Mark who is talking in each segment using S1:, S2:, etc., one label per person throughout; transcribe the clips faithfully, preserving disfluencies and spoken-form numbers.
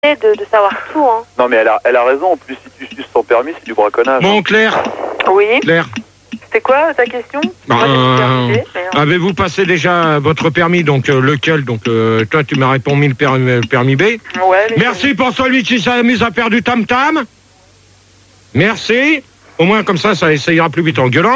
S1: de, de savoir tout. Hein.
S2: Non, mais elle a, elle a raison. En plus, si tu suces ton permis, c'est du braconnage.
S3: Bon, Claire.
S1: Oui.
S3: Claire.
S1: C'est quoi ta question?
S3: Bah, euh, avez-vous passé déjà votre permis? Donc, euh, lequel? Donc, euh, toi, tu m'as répondu le permis, le permis B.
S1: Ouais.
S3: Merci pour celui qui s'amuse à faire du tam-tam. Merci. Au moins, comme ça, ça essayera plus vite en gueulant.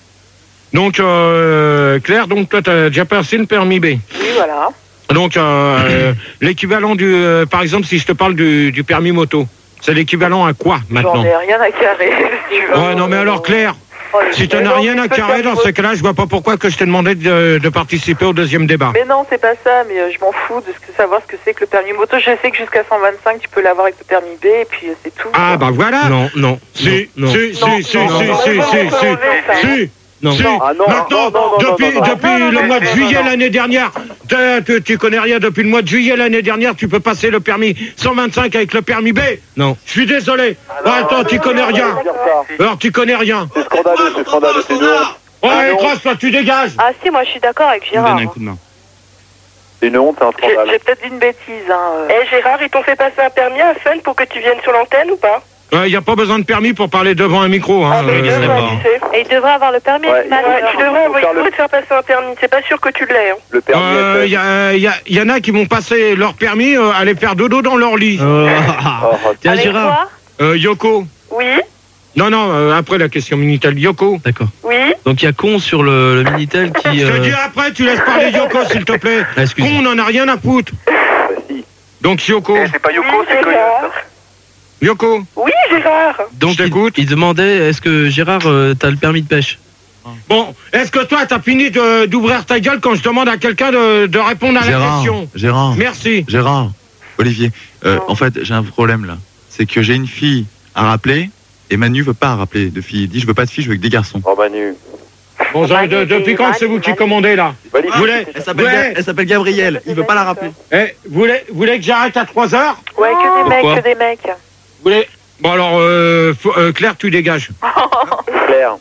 S3: Donc, euh, Claire, donc toi, tu as déjà passé le permis B.
S1: Oui, voilà.
S3: Donc, euh, l'équivalent du... Euh, par exemple, si je te parle du, du permis moto, c'est l'équivalent à quoi, maintenant?
S1: J'en ai rien à carrer.
S3: Ouais, non, mais alors, Claire,
S1: oh,
S3: si tu n'as rien à carrer, dans ce cas-là, je vois pas pourquoi que je t'ai demandé de, de participer au deuxième débat.
S1: Mais non, c'est pas ça, mais euh, je m'en fous de ce que, savoir ce que c'est que le permis moto. Je sais que jusqu'à cent vingt-cinq, tu peux l'avoir avec le permis B, et puis euh, c'est tout.
S3: Ah, bah voilà.
S4: Non, non.
S3: Si,
S4: non,
S3: si, si, si, si, si,
S1: non,
S3: si,
S1: non,
S3: si,
S1: non,
S3: si,
S1: non,
S3: si.
S4: Non.
S3: Si.
S2: Ah non,
S3: Maintenant,
S2: non, non, non,
S3: depuis,
S2: non, non,
S3: depuis
S1: non, non,
S3: le
S1: non,
S3: mois de
S1: non,
S3: juillet
S1: non.
S3: l'année dernière, tu, tu, tu connais rien, depuis le mois de juillet l'année dernière, tu peux passer le permis cent vingt-cinq avec le permis B.
S4: Non.
S3: Je suis désolé. Oh, attends, tu connais rien. Alors, tu connais rien.
S2: C'est scandaleux, c'est scandaleux, c'est une honte.
S3: Ouais, crosse, toi, tu dégages.
S1: Ah si, moi je suis d'accord avec
S4: Il me
S1: Gérard.
S4: donne un coup de main.
S2: C'est une honte, c'est un
S1: J'ai
S2: scandale.
S1: j'ai peut-être dit une bêtise. Hein.
S5: Eh Gérard, ils t'ont fait passer un permis à Fun pour que tu viennes sur l'antenne ou pas?
S3: Il n'y a pas besoin de permis pour parler devant un micro. Hein.
S5: Ah, mais
S3: euh,
S5: il devrait,
S4: pas.
S5: tu sais.
S1: Et il devrait avoir le permis.
S2: Ouais.
S1: Mal,
S5: Ouais,
S1: alors.
S5: tu devrais envoyer
S2: faire le-
S5: pour te faire passer un permis. C'est pas sûr que tu l'aies. Hein.
S2: Le permis
S3: euh,
S2: F F.
S3: y, a- y, a- y en a qui vont passer leur permis euh, à aller faire dodo dans leur lit.
S4: Oh.
S2: Oh,
S4: Tiens,
S1: Avec
S4: Gérard.
S1: quoi?
S3: Euh, Yoko.
S5: Oui,
S3: Non, non, euh, après la question Minitel. Yoko.
S4: D'accord.
S5: oui.
S4: Donc il y a con sur le, le Minitel qui.
S3: Je te
S4: euh,
S3: dis après, tu laisses parler Yoko, s'il te plaît.
S4: Ah, excuse.
S3: Con, on en a rien à foutre.
S2: bah si.
S3: Donc Yoko.
S2: Eh, c'est pas Yoko,
S5: Oui,
S2: c'est
S5: Gérard.
S2: Coyote.
S3: Yoko.
S5: Oui, Gérard.
S4: Donc
S3: Je
S4: il,
S3: t'écoute.
S4: il demandait est-ce que Gérard, euh, t'as le permis de pêche?
S3: Bon, est-ce que toi, t'as fini de- d'ouvrir ta gueule quand je demande à quelqu'un de, de répondre à la
S6: Gérard,
S3: question?
S6: Gérard,
S3: Merci.
S6: Gérard, Olivier, euh, en fait, j'ai un problème là. C'est que j'ai une fille à rappeler et Manu veut pas rappeler de fille. Il dit je veux pas de fille, je veux que des garçons.
S2: Oh, Manu.
S3: Bon, j'en- de- depuis quand c'est vous qui commandez là?
S2: Valide.
S3: Vous voulez,
S6: Elle s'appelle
S3: ouais,
S6: Ga- elle s'appelle Gabrielle, il veut pas la rappeler.
S3: eh, vous voulez, vous voulez que j'arrête à trois heures?
S1: Ouais, que des
S4: Pourquoi
S1: mecs, que des mecs.
S3: Vous voulez? Bon alors, euh, faut- euh, Claire, tu dégages.
S2: Claire.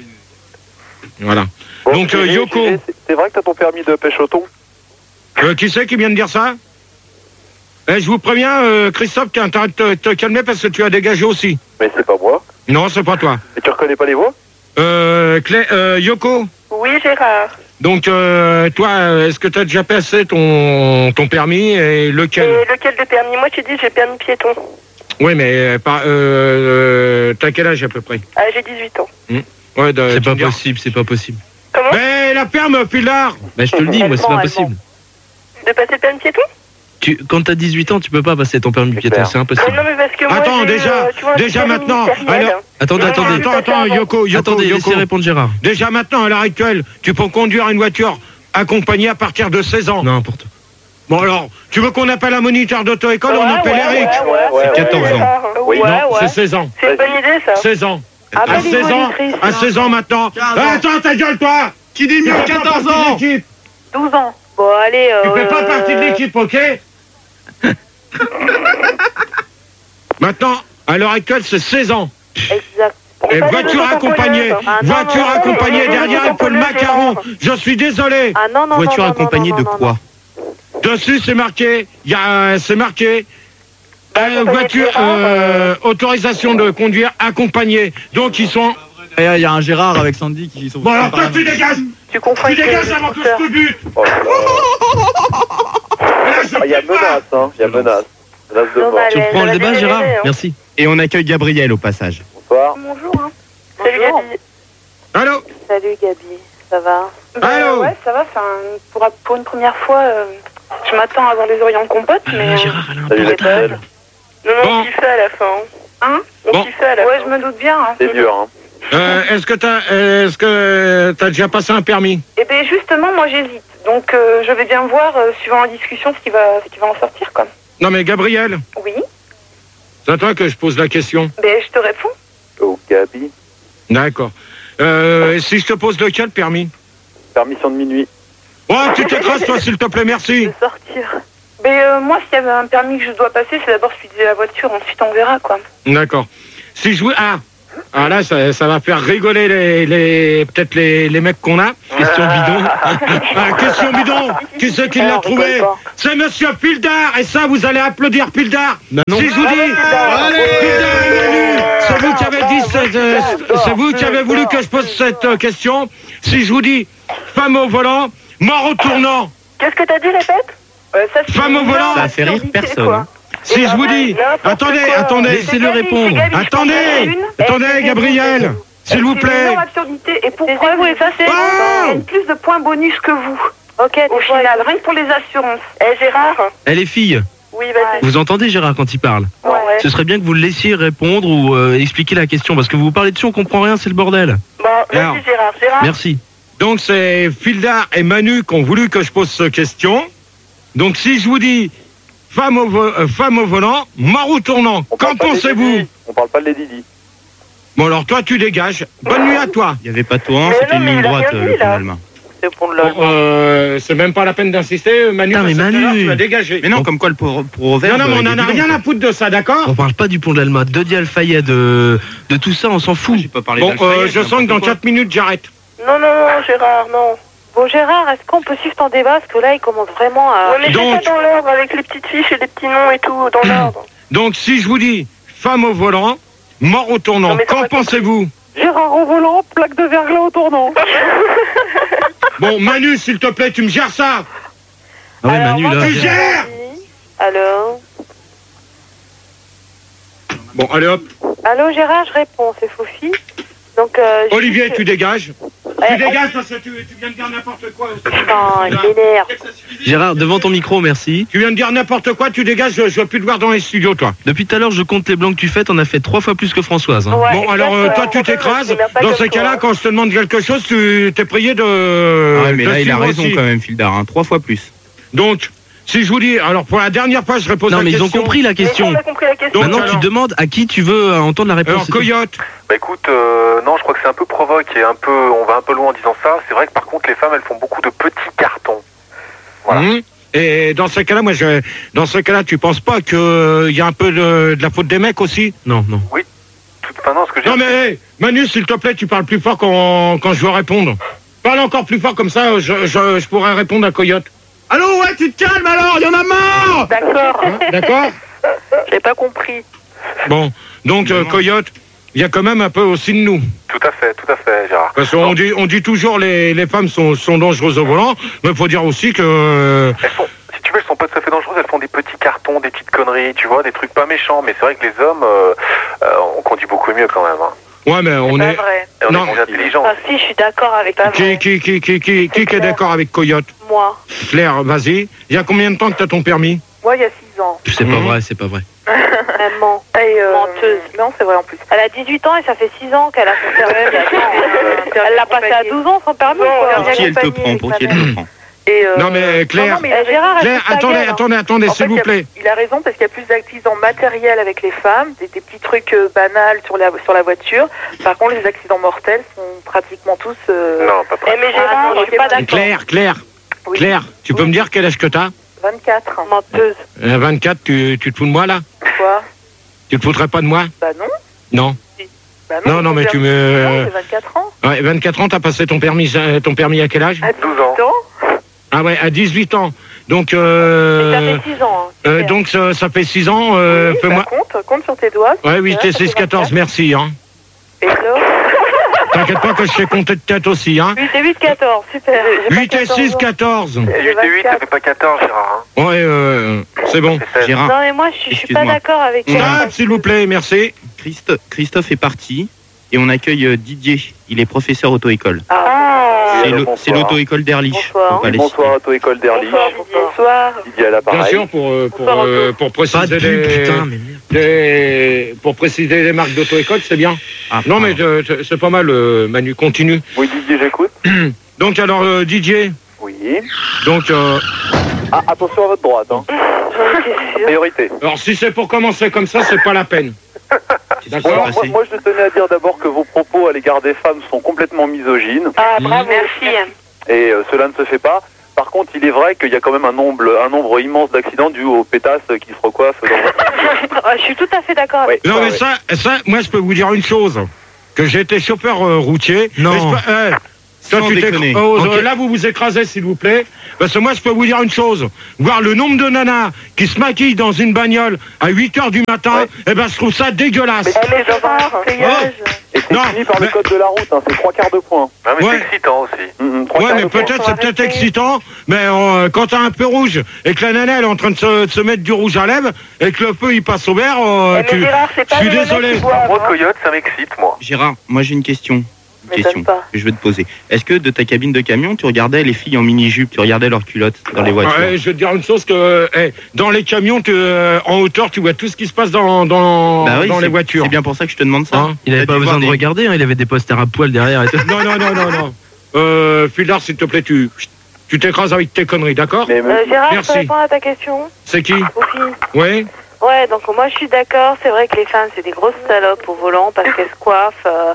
S3: Voilà.
S2: Bon,
S3: Donc,
S2: Gilles,
S3: euh, Yoko.
S2: Gilles, c'est- C'est vrai que t'as ton permis de pêche au thon?
S3: Euh, qui c'est qui vient de dire ça? Eh, je vous préviens, euh, Christophe, t'as intérêt de te, te calmer parce que tu as dégagé aussi.
S2: Mais c'est pas moi.
S3: Non, c'est pas toi.
S2: Et tu reconnais pas les voix?
S3: Euh, Clé- euh, Yoko.
S5: Oui, Gérard.
S3: Donc, euh, toi, euh, est-ce que tu as déjà passé ton, ton permis et lequel?
S5: Et lequel de permis? Moi, tu dis j'ai permis piéton.
S3: Oui, mais euh, pas, euh, euh, t'as quel âge à peu près?
S5: Ah, j'ai dix-huit ans.
S3: Ouais, de-
S4: C'est
S3: tu
S4: pas
S3: me diras.
S4: possible, c'est pas possible.
S5: Comment?
S3: Mais la ferme, Pilar.
S4: Bah je te le dis, moi c'est pas possible.
S5: De passer le permis piéton?
S4: Tu, quand t'as dix-huit ans, tu peux pas passer ton permis
S2: C'est
S4: piéton,
S2: clair.
S4: c'est
S5: Mais
S4: impossible.
S5: non, mais parce que moi,
S3: Attends,
S5: j'ai,
S3: déjà,
S5: euh, tu vois, un
S3: déjà
S5: permis
S3: maintenant,
S5: ministériel.
S3: alors-
S4: Attendez,
S5: Non,
S4: attendez.
S5: non,
S3: Attends, attends, Yoko, Yoko,
S4: Attendez,
S3: Yoko.
S4: laissez répondre Gérard.
S3: Déjà maintenant, à l'heure actuelle, tu peux conduire une voiture accompagnée à partir de seize ans.
S4: N'importe quoi.
S3: Bon alors, tu veux qu'on appelle un moniteur d'auto-école?
S5: Ouais,
S3: On appelle
S5: ouais,
S3: Eric.
S5: ouais, ouais,
S2: C'est
S5: ouais,
S4: quatorze ans.
S5: Gérard.
S2: Oui,
S5: Ouais,
S3: Non,
S5: ouais.
S3: c'est seize ans.
S5: C'est une bonne idée, ça.
S3: seize ans.
S1: Ah,
S3: à
S1: pas les
S3: seize ans,
S1: monitrices,
S3: à
S1: non.
S3: seize ans maintenant.
S6: quinze ans.
S3: Ah, attends, ta gueule, toi!
S6: Qui dit
S3: Tu
S6: mieux
S3: fais pas
S6: quatorze
S3: partie de
S6: ans?
S3: l'équipe.
S1: douze ans. Bon, allez.
S3: Tu
S1: Euh,
S3: fais pas partie de l'équipe, ok? Maintenant, à l'heure actuelle, c'est seize ans.
S1: Exact.
S3: Et
S5: pas
S3: voiture
S5: les deux
S3: accompagnée,
S5: ans,
S1: Ah, non,
S3: voiture
S1: non, non,
S3: accompagnée
S5: non,
S3: derrière,
S5: non,
S3: il faut le
S5: non,
S3: macaron.
S5: non.
S3: Je suis désolé.
S1: Ah non, non,
S4: Voiture
S1: non, non,
S4: accompagnée
S1: non,
S4: de
S1: non, non,
S4: quoi?
S3: Dessus, c'est marqué, il y a, c'est marqué, euh,
S5: accompagné de
S3: voiture,
S5: Gérard,
S3: euh, autorisation de conduire accompagnée. Donc, ils sont...
S6: Il y a- il y a un Gérard avec Sandy qui sont.
S3: Bon, alors, toi, tu dégages.
S5: Tu confonds
S3: Tu
S5: avec
S3: dégages
S5: les
S3: avant que je
S5: scooters.
S3: te bute.
S2: Oh là là.
S3: Et là, je
S2: Ah, il y a
S3: fais pas.
S2: menace, hein. Il y a menace. Menace de mort.
S1: Dommage.
S4: Tu
S1: Elle
S4: reprends le
S5: va
S4: débat
S5: dégénérer,
S4: Gérard?
S5: hein.
S4: Merci.
S6: Et on accueille Gabrielle au passage.
S2: Bonsoir.
S5: Bonjour. Hein. Salut
S1: Bonjour.
S5: Gabi.
S3: Allô?
S1: Salut Gabi, ça va?
S5: Bah,
S3: Allô
S5: ouais, ça va. Enfin, pour, pour une première fois, euh, je m'attends à avoir les oreillons de compote, mais... euh,
S4: Gérard, elle a un
S2: Salut,
S5: c'est pas-
S2: Gabriel.
S5: Non, non,
S3: Bon.
S5: on kiffait à la fin. Hein On
S3: Bon.
S5: kiffait à la
S1: Ouais,
S5: fin.
S1: je me doute bien. Hein.
S2: C'est dur, hein.
S3: Euh, est-ce que t'as, est-ce que t'as déjà passé un permis?
S5: Eh bien, justement, moi, j'hésite. Donc, euh, je vais bien voir, euh, suivant la discussion, ce qui va, ce qui va en sortir, quoi.
S3: Non mais Gabriel,
S5: Oui.
S3: c'est à toi que je pose la question.
S5: Ben, je te réponds.
S2: Oh, Gabi.
S3: D'accord. Euh, si je te pose lequel permis?
S2: Permission de minuit.
S3: Oh, tu t'écrases toi s'il te plaît, merci.
S1: De sortir.
S5: Mais euh, moi, s'il y avait un permis que je dois passer, c'est d'abord celui de la voiture. Ensuite, on verra, quoi.
S3: D'accord. Si je vous... Ah, Ah là, ça, ça va faire rigoler les, les peut-être les, les mecs qu'on a.
S4: Question bidon.
S3: Ah, question bidon. Qui c'est qui l'a trouvé? C'est Monsieur Pildar. Et ça, vous allez applaudir Pildar.
S4: Bah non.
S3: Si je vous dis, Pildar et Manu, c'est vous qui avez dit, cette, euh, c'est vous qui avez voulu que je pose cette euh, question. Si je vous dis, femme au volant, mort au tournant.
S5: Qu'est-ce que t'as dit, répète euh, ça,
S3: Femme au volant.
S4: Ça fait rire personne. Hein.
S3: Si je vous dis, attendez, attendez,
S4: laissez-le répondre.
S3: Attendez, attendez, Gabriel, s'il vous plaît.
S5: C'est absurdité. Et pour preuve, vous effacez.
S3: Oh
S5: Elle a plus de points bonus que vous. Ok, au final, rien que pour les assurances. Eh, Gérard?
S4: Elle est fille.
S5: Oui, vas-y.
S4: Vous entendez Gérard quand il parle?
S5: Ouais.
S4: Ce serait bien que vous le laissiez répondre ou euh, expliquer la question parce que vous vous parlez dessus, on comprend rien, c'est le bordel.
S5: Bon,
S3: Alors.
S5: vas-y, Gérard. Gérard?
S4: Merci.
S3: Donc c'est Pildar et Manu qui ont voulu que je pose cette question. Donc si je vous dis femme au, vo- euh, femme au volant, mort au tournant,
S2: On
S3: qu'en
S2: parle pas des
S3: pensez-vous?
S2: Didi. On parle pas de les Didi.
S3: Bon alors toi tu dégages. Bonne nuit à toi.
S7: Il n'y avait pas de tour,
S5: Mais
S7: c'était
S5: non,
S7: une
S5: mais
S7: ligne
S5: il a
S7: droite,
S5: rien
S7: euh,
S5: dit,
S7: le pont
S5: là.
S7: d'Allemagne.
S1: C'est pour le
S3: Bon, euh, c'est même pas la peine d'insister, Manu.
S4: Putain, mais
S3: parce que tout à l'heure,
S4: Manu.
S3: tu vas dégager.
S7: Mais non, comme quoi le pour, pour
S3: Non, non, mais on en a rien à foutre de ça, d'accord?
S4: On parle pas du pont de l'Alma, de Dialfayet, de, de tout ça, on s'en fout.
S7: J'ai pas parlé
S3: Bon,
S7: d'Alfayet,
S3: euh, je sens que dans
S7: n'importe
S3: quatre minutes j'arrête.
S5: Non, non, non, Gérard, non.
S8: Bon, Gérard, est-ce qu'on peut suivre ton débat? Parce que là, il commence vraiment à...
S5: On met
S3: Donc-
S5: ça dans l'ordre avec les petites fiches et les petits noms et tout, dans l'ordre.
S3: Donc si je vous dis femme au volant, mort au tournant,
S5: Non, mais
S3: qu'en
S5: t'aurais
S3: pensez-vous?
S8: Gérard au volant, plaque de verglas au tournant.
S3: Bon, Manu, s'il te plaît, tu me gères ça.
S4: Ah ouais,
S8: Alors,
S4: Manu,
S8: moi,
S4: là.
S3: Tu
S8: je-
S3: gères.
S8: Allô?
S3: Bon, allez hop.
S8: Allô, Gérard, je réponds, c'est Fofi. Donc, euh, je
S3: Olivier,
S8: dis que-
S3: tu dégages.
S8: Eh,
S3: Tu dégages parce que tu, tu viens de dire n'importe quoi.
S8: Putain, il m'énerve.
S4: Gérard, devant ton micro, merci.
S3: Tu viens de dire n'importe quoi, tu dégages, je, je veux plus te voir dans les studios, toi.
S4: Depuis tout à l'heure, je compte les blancs que tu fais, t'en as fait trois fois plus que Françoise. Hein.
S8: Ouais,
S3: Bon, alors euh, toi, tu
S8: exactement.
S3: t'écrases.
S8: Je m'énerve pas
S3: Dans
S8: comme
S3: ces
S8: toi,
S3: cas-là,
S8: hein.
S3: quand je te demande quelque chose, tu t'es prié de.
S7: Ah ouais, mais
S3: de
S7: là, il a
S3: suivre
S7: raison
S3: aussi.
S7: quand même, Fildar, hein, trois fois plus.
S3: Donc, si je vous dis, alors pour la dernière fois, je réponds
S4: Non,
S3: la
S4: mais ils
S3: question.
S4: ont compris la
S5: Mais
S4: question.
S5: on a compris la question.
S3: Donc,
S4: Maintenant,
S3: alors-
S4: tu demandes à qui tu veux euh, entendre la réponse.
S3: Alors, Coyote,
S2: Bah écoute, euh, non, je crois que c'est un peu provoque et un peu, on va un peu loin en disant ça. C'est vrai que par contre, les femmes, elles font beaucoup de petits cartons. Voilà.
S3: hum, et dans ces cas-là, moi, je, dans ces cas-là, tu penses pas que il y a un peu de, de la faute des mecs aussi?
S4: Non, non.
S2: Tout, enfin, non, ce que j'ai.
S3: Non mais hey, Manu, s'il te plaît, tu parles plus fort quand, quand je veux répondre. Parle encore plus fort comme ça, je, je, je pourrais répondre à Coyote. Allô, ouais, tu te calmes alors, il y en a marre.
S5: D'accord.
S3: Hein, d'accord?
S1: J'ai pas compris.
S3: Bon, donc euh, Coyote, il y a quand même un peu aussi de nous.
S2: Tout à fait, tout à fait, Gérard.
S3: Parce qu'on dit, on dit toujours les, les femmes sont, sont dangereuses au volant, mais il faut dire aussi que... euh,
S2: Elles font, si tu veux, elles sont pas tout à fait dangereuses. Elles font des petits cartons, des petites conneries, tu vois, des trucs pas méchants. Mais c'est vrai que les hommes, euh, euh, on conduit beaucoup mieux quand même. Hein.
S3: ouais, mais on
S1: C'est
S3: est...
S1: pas vrai.
S2: Et on
S3: Non.
S2: est plus intelligents.
S8: Ah si, je suis d'accord avec toi.
S3: Qui, qui, qui, qui, qui, qui, qui est d'accord avec Coyote?
S8: Moi.
S3: Claire, vas-y. Il y a combien de temps que tu as ton permis?
S1: Moi, il y a six ans.
S4: C'est pas
S3: Mhm.
S4: vrai, c'est pas vrai.
S8: Maman.
S1: Et, euh,
S8: Menteuse.
S1: Non, c'est vrai en plus.
S8: Elle a dix-huit ans et ça fait six ans qu'elle a son permis.
S1: Euh,
S8: Elle l'a passé à douze ans, son permis.
S1: Non,
S8: quoi.
S1: on
S7: Pour qui elle te
S1: accompagné
S7: prend Pour qui elle te prend
S1: Et, euh,
S3: Non, mais Claire-
S1: non, mais il a
S8: Eh, Gérard, elle
S3: Claire,
S8: fout sa
S3: attendez,
S8: gueule, hein.
S3: attendez, attendez,
S1: En
S3: s'il
S1: fait,
S3: vous
S1: il y a-
S3: plaît.
S1: Il a raison parce qu'il y a plus d'accidents matériels avec les femmes, des, des petits trucs euh, banals sur la, sur la voiture. Par contre, les accidents mortels sont pratiquement tous... euh,
S2: Non, pas
S5: Eh, mais
S8: Ah,
S5: Gérard,
S8: non, je suis pas d'accord.
S3: Claire, Claire,
S1: oui,
S3: Claire, tu peux me dire quel âge que t'as?
S1: vingt-quatre.
S8: Menteuse.
S3: euh, vingt-quatre, tu, tu te fous de moi là?
S1: Quoi?
S3: Tu te foutrais pas de moi?
S1: Bah non.
S3: Non.
S1: Bah
S3: Non, non, mais tu
S1: Non,
S3: me...
S1: j'ai vingt-quatre ans.
S3: Ouais, vingt-quatre ans, t'as passé ton permis, euh, ton permis à quel âge?
S1: À
S2: douze ans.
S1: dix-huit ans.
S3: Ah ouais, à dix-huit ans. Donc,
S8: Et
S3: euh,
S8: ça fait six ans. hein.
S3: euh,
S8: Super.
S3: donc ça, ça fait six ans, euh,
S1: Oui,
S3: fais-moi...
S1: bah, compte, compte sur tes doigts.
S3: Ouais, huit et
S1: Ça fait
S3: six, quatorze, merci, hein.
S1: Et alors
S3: T'inquiète pas que je sais compter de tête aussi, hein.
S8: huit et huit, quatorze, super.
S1: J'ai pas
S3: huit et
S1: quatorze
S3: six,
S1: ans.
S3: quatorze.
S2: Et huit et huit, ça fait pas quatorze, Gérard. Hein.
S3: Ouais, euh, c'est bon.
S2: C'est seize.
S7: Gérard,
S8: Non mais moi je suis, je suis pas
S7: Excuse-moi.
S8: d'accord avec elle.
S3: Stop, s'il vous plaît, merci.
S7: Christo- Christophe est parti et on accueille euh, Didier. Il est professeur auto-école.
S8: Ah,
S7: C'est
S2: Oui,
S7: le-
S2: bonsoir.
S7: c'est l'auto-école d'Erlich.
S8: Bonsoir.
S7: Faut pas les
S2: Bonsoir,
S7: citer.
S2: auto-école d'Erlich.
S8: bonsoir Didier.
S5: Bonsoir.
S2: Didier à
S3: Bien
S2: l'appareil.
S3: sûr, pour, euh, pour,
S8: Bonsoir,
S3: euh, pour
S4: Pas de
S3: préciser
S4: pub,
S3: les,
S4: putain, mais merde.
S3: les- pour préciser les marques d'auto-école, c'est bien.
S7: Ah,
S3: Non, mais
S7: pardon.
S3: euh, c'est pas mal, euh, Manu, continue.
S2: Oui, Didier, j'écoute.
S3: Donc, alors, euh, Didier,
S2: Oui.
S3: donc, euh,
S2: Ah, attention à votre droite, hein. Priorité.
S3: alors si c'est pour commencer comme ça, c'est pas la peine.
S7: Qu'est-ce qui
S2: Bon,
S7: s'est
S2: alors,
S7: passé
S2: moi, moi, je tenais à dire d'abord que vos propos à l'égard des femmes sont complètement misogynes.
S8: Ah bravo.
S5: Merci.
S2: Et euh, cela ne se fait pas. Par contre, il est vrai qu'il y a quand même un nombre, un nombre immense d'accidents dus aux pétasses qui se recoiffent dans votre...
S8: Ah, je suis tout à fait d'accord avec
S2: Oui,
S3: Non,
S2: ouais,
S3: mais
S2: ouais.
S3: ça, ça, moi, je peux vous dire une chose. que j'ai été chauffeur euh, routier.
S4: Non.
S3: Mais je peux- eh, toi,
S4: Sans
S3: tu t'es-
S4: déconner.
S3: oh,
S4: Ok.
S3: euh, Là, vous vous écrasez, s'il vous plaît. Parce que moi, je peux vous dire une chose. Voir le nombre de nanas qui se maquillent dans une bagnole à huit heures du matin, eh ben, je trouve ça dégueulasse.
S1: Eh, mais dans un embouteillage.
S9: Et c'est
S3: Non,
S9: fini par
S3: mais-
S9: le code de la route, hein, c'est trois quarts de point.
S2: Non, mais
S3: Ouais.
S2: c'est excitant aussi.
S9: Hum, hum, trois
S3: Ouais,
S9: quarts
S3: mais
S9: de point.
S3: peut-être,
S1: faut
S3: c'est peut-être
S1: arrêter.
S3: excitant, mais euh, quand t'as un peu rouge et que la nana, elle est en train de se, de se mettre du rouge à lèvres et que le feu, il passe au vert, euh,
S1: Eh, mais
S3: tu...
S1: Gérard, c'est pas
S3: je suis
S1: les mecs
S3: désolé.
S1: qui boivent,
S2: Moi,
S1: hein.
S2: coyote, ça m'excite, moi.
S7: Gérard, moi j'ai une question. Une
S1: M'étonne
S7: question
S1: pas.
S7: que je veux te poser. Est-ce que de ta cabine de camion, tu regardais les filles en mini-jupe, tu regardais leurs culottes dans les voitures?
S3: Ouais, je vais te dire une chose que eh, dans les camions, tu, euh, en hauteur, tu vois tout ce qui se passe dans, dans,
S7: Bah oui,
S3: dans les
S7: c'est-
S3: voitures.
S7: C'est bien pour ça que je te demande ça.
S3: Hein
S4: Il avait
S7: T'as
S4: pas
S7: dû
S4: besoin
S7: voir
S4: de
S7: des-
S4: regarder, hein, il avait des posters à poil derrière et tout.
S3: Non, non, non, non, non. Euh, Fildar, s'il te plaît, tu tu t'écrases avec tes conneries, d'accord?
S9: Mais,
S8: Euh,
S9: mais-
S8: Gérard, je
S3: Merci.
S8: peux répondre à ta question?
S3: C'est qui?
S8: Sophie.
S3: Oui.
S8: Ouais, donc moi je suis d'accord, c'est vrai que les femmes c'est des grosses salopes au volant parce qu'elles se coiffent, euh,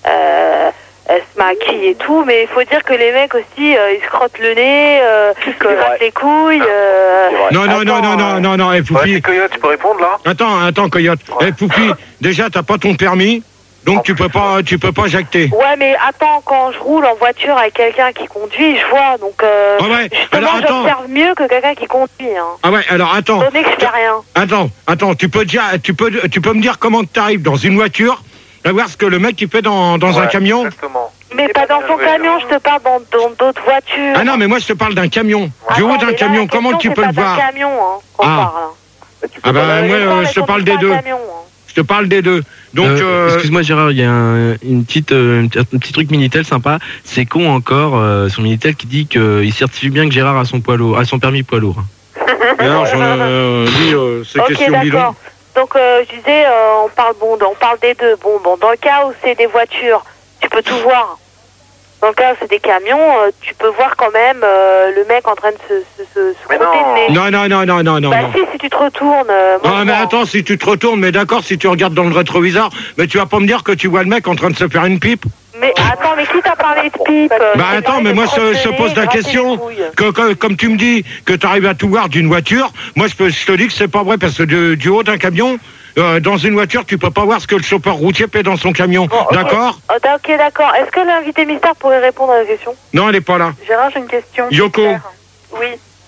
S8: euh, elles se maquillent et tout, mais il faut dire que les mecs aussi, euh, ils se crottent le nez, euh, ils se
S9: vrai.
S8: grattent les couilles. Euh...
S9: c'est vrai.
S3: Non, non, non, non, non, non, non, eh,
S2: Ouais,
S3: Foufi.
S2: c'est coyote, tu peux répondre, là?
S3: Attends, attends, Coyote. Eh, Foufi, déjà, t'as pas ton permis, donc tu peux pas, tu peux pas jacter.
S8: Ouais, mais attends, quand je roule en voiture avec quelqu'un qui conduit, je vois, donc euh,
S3: Ah ouais,
S8: justement
S3: alors attends.
S8: j'observe mieux que quelqu'un qui conduit, hein.
S3: Ah ouais, alors attends.
S8: Étant donné que je fais rien.
S3: Attends, attends, tu peux déjà, tu peux, tu peux me dire comment tu arrives dans une voiture, à voir ce que le mec il fait dans, dans un
S2: Ouais,
S3: camion.
S2: Exactement.
S8: Mais pas dans son
S2: bien joué,
S8: camion, je
S2: Gérard.
S8: te parle dans dans d'autres voitures.
S3: Ah non, mais moi je te parle d'un camion. Du
S8: Attends,
S3: haut d'un
S8: mais là,
S3: camion,
S8: la
S3: comment
S8: question,
S3: tu peux
S8: c'est
S3: le
S8: pas
S3: voir?
S8: d'un camion, hein, qu'on
S3: Ah.
S8: parle, hein.
S9: mais tu peux
S3: Ah
S9: pas
S3: bah
S9: la-
S3: moi,
S8: Les
S3: euh,
S8: gens,
S3: je
S8: elles
S3: te parle des
S8: conduisent
S3: deux.
S8: pas un camion, hein.
S3: Je te parle des deux. Donc,
S4: Euh,
S3: euh,
S4: Excuse-moi Gérard, il y a un, une petite, euh, un petit truc Minitel sympa. C'est con encore, euh, son Minitel qui dit qu'il certifie bien que Gérard a son, poids lourd, a son permis poids lourd.
S3: et alors, j'en euh, dis, euh, c'est
S8: Ok,
S3: question bidon.
S8: d'accord. Donc euh, je disais, euh, on parle bon, on parle des deux. Bon, bon, dans le cas où c'est des voitures, tu peux tout voir. Dans le cas où c'est des camions, euh, tu peux voir quand même euh, le mec en train de se, se, se, se
S2: Mais
S8: frotter
S2: non.
S8: le nez.
S3: Non, non, non, non, non, non.
S8: Bah
S3: non.
S8: si, si tu te retournes. euh, moi,
S3: Ah
S8: je
S3: mais
S8: vois.
S3: attends, si tu te retournes, mais d'accord, si tu regardes dans le rétroviseur, mais tu vas pas me dire que tu vois le mec en train de se faire une pipe.
S8: Mais attends, mais qui t'a parlé de pipe?
S3: Bah attends, mais moi je, je te pose la question, que, que- comme tu me dis que tu arrives à tout voir d'une voiture, moi je, peux, je te dis que c'est pas vrai parce que du, du haut d'un camion, euh, dans une voiture, tu peux pas voir ce que le chauffeur routier fait dans son camion.
S8: Bon, ok.
S3: D'accord?
S8: Oh, da- ok, d'accord. Est-ce que l'invité mystère pourrait répondre à la question?
S3: Non, elle est pas là.
S1: Gérard, j'ai une question.
S3: Yoko.
S1: Claire. Oui.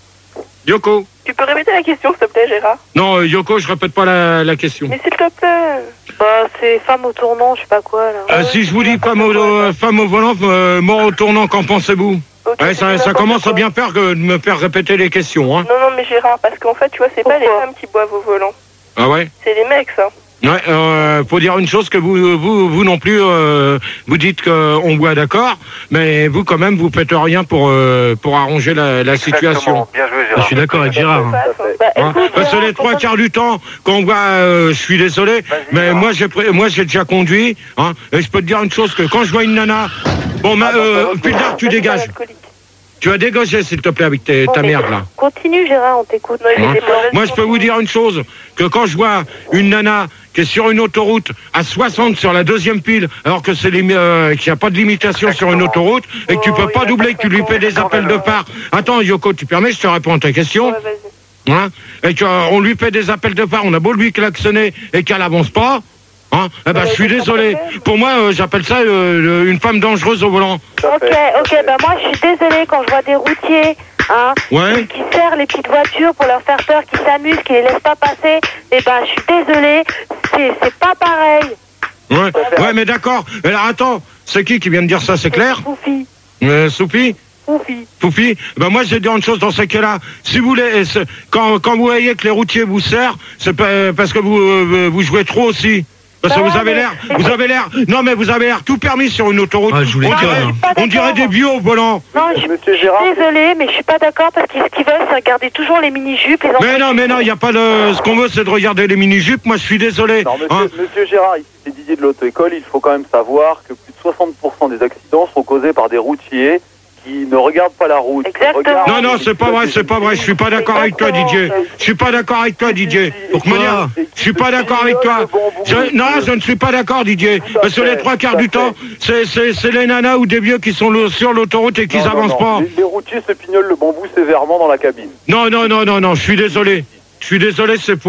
S3: Yoko.
S1: Tu peux répéter la question, s'il te plaît, Gérard?
S3: Non, euh, Yoko, je répète pas la, la question.
S1: Mais s'il te plaît.
S8: Bah c'est femme au tournant, je sais pas quoi là.
S3: Euh, si je vous dis femme au, euh, femme au volant, euh, mort au tournant, qu'en pensez-vous?
S1: Ok,
S3: Ouais,
S1: c'est
S3: ça, ça
S1: n'importe
S3: commence à
S1: quoi.
S3: bien faire que de me faire répéter les questions. Hein.
S1: Non, non, mais Gérard, parce qu'en fait, tu vois, c'est pas les
S8: Pourquoi
S1: femmes qui boivent au volant.
S3: Ah ouais?
S1: C'est les mecs, ça.
S3: Ouais, euh, faut dire une chose que vous, vous, vous non plus, euh, vous dites qu'on boit, d'accord, mais vous quand même, vous faites rien pour euh, pour arranger la, la situation.
S2: Exactement. Bien joué,
S4: Je
S2: Gérard.
S4: suis d'accord avec Gérard. hein.
S8: Bah,
S3: Hein,
S8: écoute,
S3: parce que
S8: Gérard,
S3: les trois
S8: pourquoi-
S3: quarts du temps qu'on voit, euh, je suis désolé,
S2: Vas-y,
S3: mais
S2: Gérard.
S3: moi j'ai pré- moi j'ai déjà conduit, hein, et je peux te dire une chose que quand je vois une nana, bon, ma,
S9: Ah, bah,
S3: euh,
S9: ça va,
S3: Pildar, tu
S1: Vas-y,
S3: dégages,
S1: alcoolique.
S3: tu vas dégager s'il te plaît avec tes-
S8: Bon,
S3: ta
S8: mais
S3: merde là.
S8: Continue Gérard, on t'écoute.
S1: Non, il
S3: Hein
S1: était pas-
S3: Moi, je peux vous dire une chose, que quand je vois une nana qui est sur une autoroute à soixante sur la deuxième pile, alors que c'est lim- euh, qu'il n'y a pas de limitation sur une autoroute, et que tu peux
S1: Oh,
S3: pas
S1: il a
S3: doubler,
S1: pas
S3: que tu lui fais des appels de phare. Attends, Yoko, tu permets, je te réponds à ta question.
S1: Ouais, vas-y.
S3: Hein, et qu'on lui fait des appels de phare, on a beau lui klaxonner et qu'elle avance pas, hein, eh ben, je suis désolé. Pour moi, euh, j'appelle ça euh, une femme dangereuse au volant.
S9: Tout à
S8: Ok,
S9: fait.
S8: ok, bah moi je suis désolée quand je vois des routiers, hein,
S3: Ouais.
S8: qui serrent les petites voitures pour leur faire peur, qui s'amusent, qui les laissent pas passer, et ben je suis désolée, c'est c'est pas pareil.
S3: Ouais, ouais, mais d'accord. Alors attends, c'est qui qui vient de dire ça, c'est clair?
S8: Foufi,
S3: euh, Soupi?
S8: Foufi.
S3: Foufi, ben moi je vais dire une chose dans ce cas-là. Si vous voulez, c'est- quand, quand vous voyez que les routiers vous serrent, c'est pas- parce que vous, euh, vous jouez trop aussi. Parce que
S8: Bah
S3: vous
S8: ouais,
S3: avez
S8: mais-
S3: l'air, vous avez l'air, non mais vous avez l'air tout permis sur une autoroute.
S4: Ah, je vous
S3: on,
S4: les
S3: dirait,
S4: conne,
S8: hein.
S3: on dirait des vieux au volant.
S8: Non, je suis
S9: Monsieur Gérard,
S8: désolée, mais je suis pas d'accord parce que ce qu'ils veulent, c'est regarder toujours les mini-jupes, les
S3: Mais
S8: enfants.
S3: non, mais non, il n'y a pas de. Ce qu'on veut, c'est de regarder les mini-jupes. Moi, je suis désolé.
S9: non, monsieur,
S3: Hein.
S9: monsieur Gérard, ici c'est Didier de l'auto-école, il faut quand même savoir que plus de soixante pour cent des accidents sont causés par des routiers qui ne regardent pas la route.
S8: Exactement.
S9: Regardent
S3: Non, non,
S9: les
S3: c'est pas vrai, c'est pas vrai. Je suis pas d'accord avec toi, Didier. Je suis pas d'accord avec toi, Didier.
S4: Pourquoi?
S3: Manière, je suis pas d'accord avec toi. Je- non, je ne suis pas d'accord, Didier.
S9: Tout à
S3: Parce que
S9: fait,
S3: les trois quarts
S9: tout à
S3: du temps, c'est c'est- c'est les nanas ou des vieux qui sont le- sur l'autoroute et qui
S9: Non, non,
S3: n'avancent
S9: non.
S3: pas.
S9: Les, les routiers se pignolent le bambou sévèrement dans la cabine.
S3: Non, non, non, non, non, je suis désolé. Je suis désolé, c'est faux.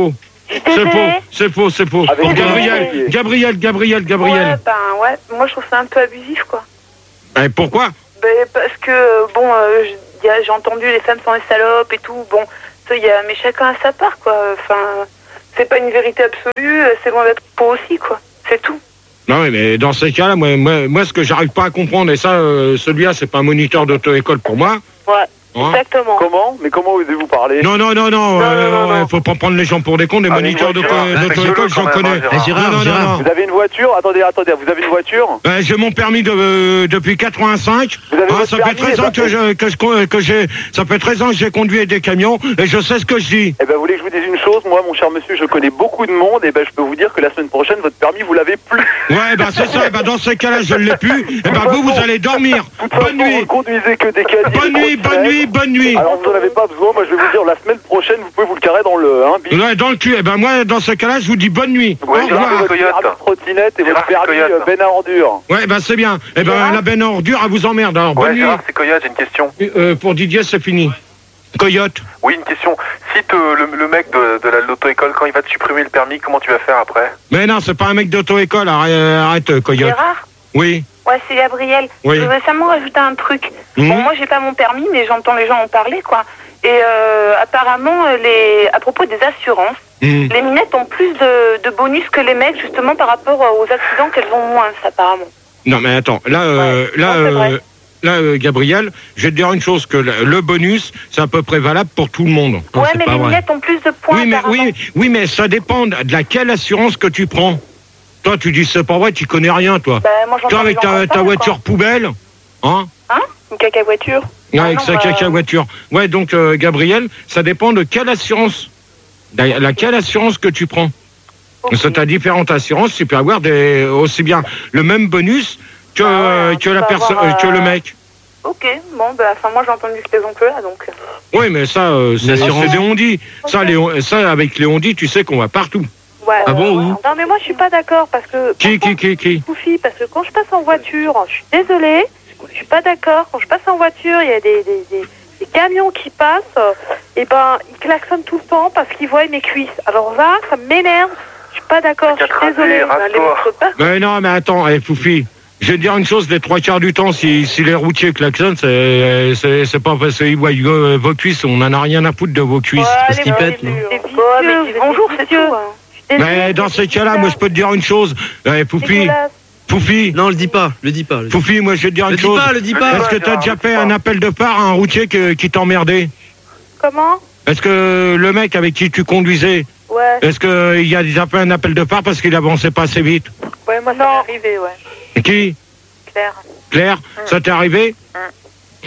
S8: Je suis
S3: C'est
S8: désolée.
S3: faux, c'est faux, c'est faux.
S9: Avec
S3: Oh,
S9: des
S3: Gabriel,
S9: gens.
S3: Gabriel, Gabriel,
S5: Ouais,
S3: Gabriel.
S5: ben ouais, moi je trouve ça un peu abusif quoi.
S3: Eh, pourquoi?
S5: Ben, parce que, euh, bon, euh, j- y a- j'ai entendu les femmes sont des salopes et tout, bon, ça y a, mais chacun à sa part quoi. Enfin, c'est pas une vérité absolue, euh, c'est loin d'être faux aussi quoi. C'est tout.
S3: Non, oui, mais dans ces cas-là, moi, moi, moi, ce que j'arrive pas à comprendre, et ça, euh, celui-là, c'est pas un moniteur d'auto-école pour moi.
S8: Ouais,
S3: Hein?
S8: exactement.
S9: Comment? Mais comment osez-vous parler?
S3: Non, non, non, non,
S9: Non,
S3: euh,
S9: non, non,
S3: euh,
S9: non.
S3: faut pas prendre les gens pour des cons, des
S2: Ah,
S3: moniteurs
S2: mais
S3: d'auto-
S2: Gérard,
S3: d'auto-école,
S2: c'est
S3: j'en
S2: quand
S3: connais.
S2: même, hein,
S4: Gérard.
S3: Non, non, non,
S4: Gérard.
S3: non.
S9: Vous avez une voiture? Attendez, attendez, vous avez une voiture?
S3: Euh, j'ai mon permis de, euh, depuis quatre-vingt-cinq.
S9: Vous avez
S3: Hein,
S9: votre
S3: ça fait
S9: permis,
S3: treize
S9: eh
S3: ans
S9: ben,
S3: que je, que je, con- que j'ai, ça fait treize ans que j'ai conduit des camions et je sais ce que je dis.
S9: Eh ben, vous voulez que je vous dise une chose? Moi, mon cher monsieur, je connais beaucoup de monde, et ben, je peux vous dire que la semaine prochaine, votre permis, vous l'avez plus.
S3: Ouais, bah, c'est ça, bah, dans ces cas-là, je ne l'ai plus. Et bah, vous, vous allez dormir.
S9: De toute
S3: Bonne
S9: façon,
S3: nuit.
S9: vous conduisez que des casiers.
S3: Bonne
S9: de
S3: nuit, bonne
S9: trottinettes.
S3: nuit, bonne nuit.
S9: Alors, vous n'en avez pas besoin. Moi, je vais vous dire, la semaine prochaine, vous pouvez vous le carrer dans le, hein, bis.
S3: Ouais, dans le cul. Et ben, moi, dans ce cas-là, je vous dis bonne nuit. Au
S2: Ouais,
S9: Vous avez
S3: revoir.
S9: votre
S2: Coyote.
S9: permis de trottinette et votre
S2: Gérard,
S9: permis
S2: Coyote.
S9: euh, benne à ordures.
S3: Ouais, bah, c'est bien. Et ben,
S8: Gérard
S3: la benne à ordure, elle vous emmerde. Alors,
S2: Ouais,
S3: bonne nuit.
S2: Gérard, c'est Coyote, j'ai une question.
S3: Euh, pour Didier, c'est fini. Coyote.
S2: Oui, une question. Si te- le, le mec de, de la- de l'auto-école, quand il va te supprimer le permis, comment tu vas faire après?
S3: Mais non, c'est pas un mec d'auto-école. Arrête, arrête, euh, Coyote.
S5: Gérard?
S3: Oui.
S5: Ouais, c'est Gabriel.
S3: Oui.
S5: Je veux récemment rajouter un truc.
S3: Mhm.
S5: Bon, moi j'ai pas mon permis, mais j'entends les gens en parler quoi. Et euh, apparemment, euh, les... à propos des assurances,
S3: Mmh.
S5: les minettes ont plus de, de bonus que les mecs justement par rapport euh, aux accidents qu'elles ont moins, apparemment.
S3: Non, mais attends, là, euh, là,
S5: Non, c'est vrai.
S3: euh, là, euh, Gabriel, je vais te dire une chose, que le, le bonus, c'est à peu près valable pour tout le monde.
S4: Non,
S5: ouais,
S4: c'est
S5: mais
S4: pas
S5: les
S4: vrai.
S5: minettes ont plus de points.
S3: Oui, mais
S5: apparemment.
S3: oui, oui, mais ça dépend de laquelle assurance que tu prends. Toi, tu dis c'est pas vrai, tu connais rien, toi.
S5: Bah, moi, j'entends
S3: Toi, avec
S5: les gens
S3: ta,
S5: en
S3: ta
S5: parler,
S3: voiture poubelle, hein?
S5: Hein Une caca voiture.
S3: Ouais,
S5: Ah
S3: avec
S5: non,
S3: sa
S5: bah-
S3: caca voiture. Ouais, donc, euh, Gabriel, ça dépend de quelle assurance. La, laquelle assurance que tu prends.
S5: Ok.
S3: C'est à différentes assurances, tu peux avoir des, aussi bien le même bonus que,
S5: Ah ouais,
S3: euh,
S5: hein,
S3: que
S5: tu
S3: la
S5: peux
S3: personne,
S5: avoir,
S3: que le
S5: euh,
S3: mec.
S5: Ok, bon, bah, enfin, moi j'ai entendu ces oncles-là, donc.
S3: Oui, mais ça, euh, c'est
S4: L'assurance.
S3: c'est des ondis. Ça,
S5: Ok.
S3: les, on- ça, avec les ondis, tu sais qu'on va partout.
S5: Ouais,
S4: Ah bon,
S5: ouais,
S4: où
S5: ouais.
S8: Non, mais moi, je suis pas d'accord parce que.
S3: Qui, qui, qui, qui
S8: Foufi, parce que quand je passe en voiture, je suis désolée, je suis pas d'accord. Quand je passe en voiture, il y a des, des, des, des camions qui passent, euh, et ben ils klaxonnent tout le temps parce qu'ils voient mes cuisses. Alors là, ça m'énerve. Je suis pas d'accord. Je
S2: T'as
S8: suis désolée.
S2: qu'à te raser,
S5: Bah, les
S2: rase-toi.
S5: montre pas.
S3: Mais non, mais attends, eh, Foufi, je vais te dire une chose, les trois quarts du temps, si, si les routiers klaxonnent, c'est c'est- c'est pas parce qu'ils voient euh, vos cuisses, on en a rien à foutre de vos cuisses.
S5: Ouais,
S4: parce
S5: les
S4: qu'ils
S5: gens,
S4: pètent,
S5: c'est
S4: non
S5: dur.
S8: C'est
S5: Ouais,
S8: vicieux,
S5: mais
S8: vous
S5: dis
S8: êtes
S5: bonjour, c'est
S8: vicieux.
S5: tout. hein.
S8: Je suis désolée,
S3: Mais dans ces cas-là, moi, je peux te dire une chose, eh, Foufi,
S8: dégueulasse.
S3: Foufi,
S4: Non, le dis pas, le dis pas. Le dis,
S3: Foufi, moi, je vais te dire
S4: le
S3: une
S4: dis
S3: chose.
S4: pas, le dis
S2: Le
S4: pas.
S2: dis
S3: Est-ce que t'as
S2: Gérard,
S3: déjà
S2: le
S3: fait
S2: dis
S3: un
S2: pas.
S3: appel de phare à un routier que- qui t'emmerdait?
S8: Comment?
S3: Est-ce que le mec avec qui tu conduisais,
S8: Ouais.
S3: est-ce qu'il a déjà fait un appel de phare parce qu'il avançait pas assez vite?
S5: Ouais, moi ça m'est arrivé, ouais.
S3: Qui?
S5: Claire.
S3: Claire, ça t'est arrivé?
S5: Mm.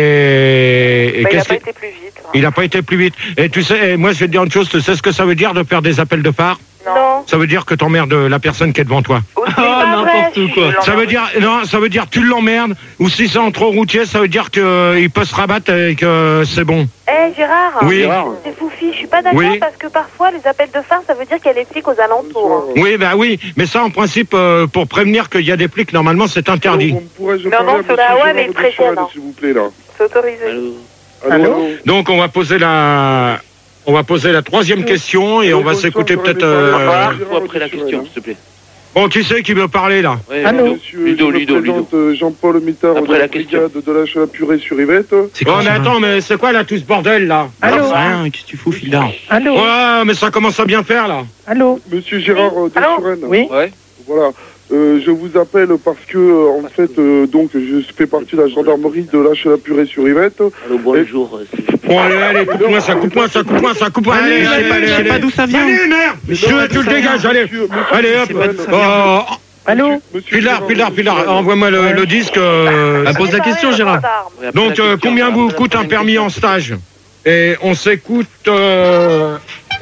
S3: Et, et
S5: Bah, il a
S3: qu'est-ce
S5: pas
S3: que-
S5: été plus vite. hein.
S3: Il n'a pas été plus vite. Et tu sais, et moi je vais te dire une chose, tu sais ce que ça veut dire de faire des appels de phare?
S8: Non.
S3: Ça veut dire que t'emmerdes la personne qui est devant toi.
S5: Aussi,
S4: Oh,
S8: pas
S4: n'importe
S8: vrai,
S4: quoi.
S3: Ça veut dire, non, ça veut dire tu l'emmerdes, ou si c'est entre routier, ça veut dire qu'il peut se rabattre et que c'est bon.
S8: Eh Gérard,
S3: Oui.
S8: c'est Foufi, je suis pas d'accord
S3: Oui.
S8: parce que parfois les appels de phare, ça veut dire qu'il y a les flics aux alentours. hein.
S3: Oui, bah oui, mais ça en principe, euh, pour prévenir qu'il y a des flics, normalement c'est interdit.
S10: Pourrais-je
S5: Non,
S10: parler
S5: non,
S10: à
S5: c'est-
S10: monsieur
S8: bah ouais,
S10: Gérard
S8: mais il
S10: de
S8: préfère,
S10: Chorel,
S8: hein.
S10: s'il vous plaît, là.
S5: C'est autorisé.
S10: Allô,
S5: Allô
S10: allô
S3: Donc on va poser la, on va poser la troisième question et on va
S10: Bonsoir,
S3: s'écouter
S10: j'aurais
S3: peut-être.
S10: aimé parler à
S3: euh,
S10: monsieur
S7: Faut
S10: Gérard
S7: après
S10: de
S7: la
S10: Chorel,
S7: question,
S10: hein.
S7: s'il te plaît.
S3: Bon, qui c'est qui veut parler là?
S7: Ouais,
S5: Allô
S7: Ludo,
S10: Monsieur,
S7: Ludo,
S10: je me
S7: Ludo, Ludo.
S10: présente, euh, Jean-Paul Mitard
S7: Après
S10: de
S7: la
S10: la
S7: question.
S10: brigade de la Purée sur Yvette.
S4: C'est
S3: Oh
S4: quoi
S3: mais
S4: ça?
S3: attends, mais c'est quoi là tout ce bordel là?
S5: Allô
S7: Rien, qu'est-ce que tu fous, Fildar?
S5: Allô
S3: Ouais, mais ça commence à bien faire là.
S5: Allô
S10: Monsieur Gérard euh, de
S5: Allô
S10: Chorel.
S5: Oui
S7: Ouais.
S10: Voilà. Euh, je vous appelle parce que, euh, en fait, euh, donc, je fais partie de la gendarmerie de la Purée sur Yvette.
S7: Allô, bonjour.
S3: Bon allez, allez, coupe-moi ça, coupe-moi ça, coupe-moi ça, coupe-moi. Allez,
S7: je sais
S3: allez,
S7: pas-
S3: allez,
S7: je sais
S3: allez.
S7: pas d'où ça vient.
S3: Allez, merde, tu, tu le dégages, allez.
S10: Monsieur, monsieur,
S3: Allez hop.
S7: sais pas d'où ça
S3: Oh,
S5: Allô
S10: monsieur
S3: Pilar,
S10: Gérard
S3: Pilar,
S10: de
S3: Pilar,
S10: Chorel.
S3: envoie-moi le, le disque. euh,
S4: Ah, pose la question, Gérard.
S3: Donc, euh, combien vous coûte un permis en stage? Et on s'écoute. euh,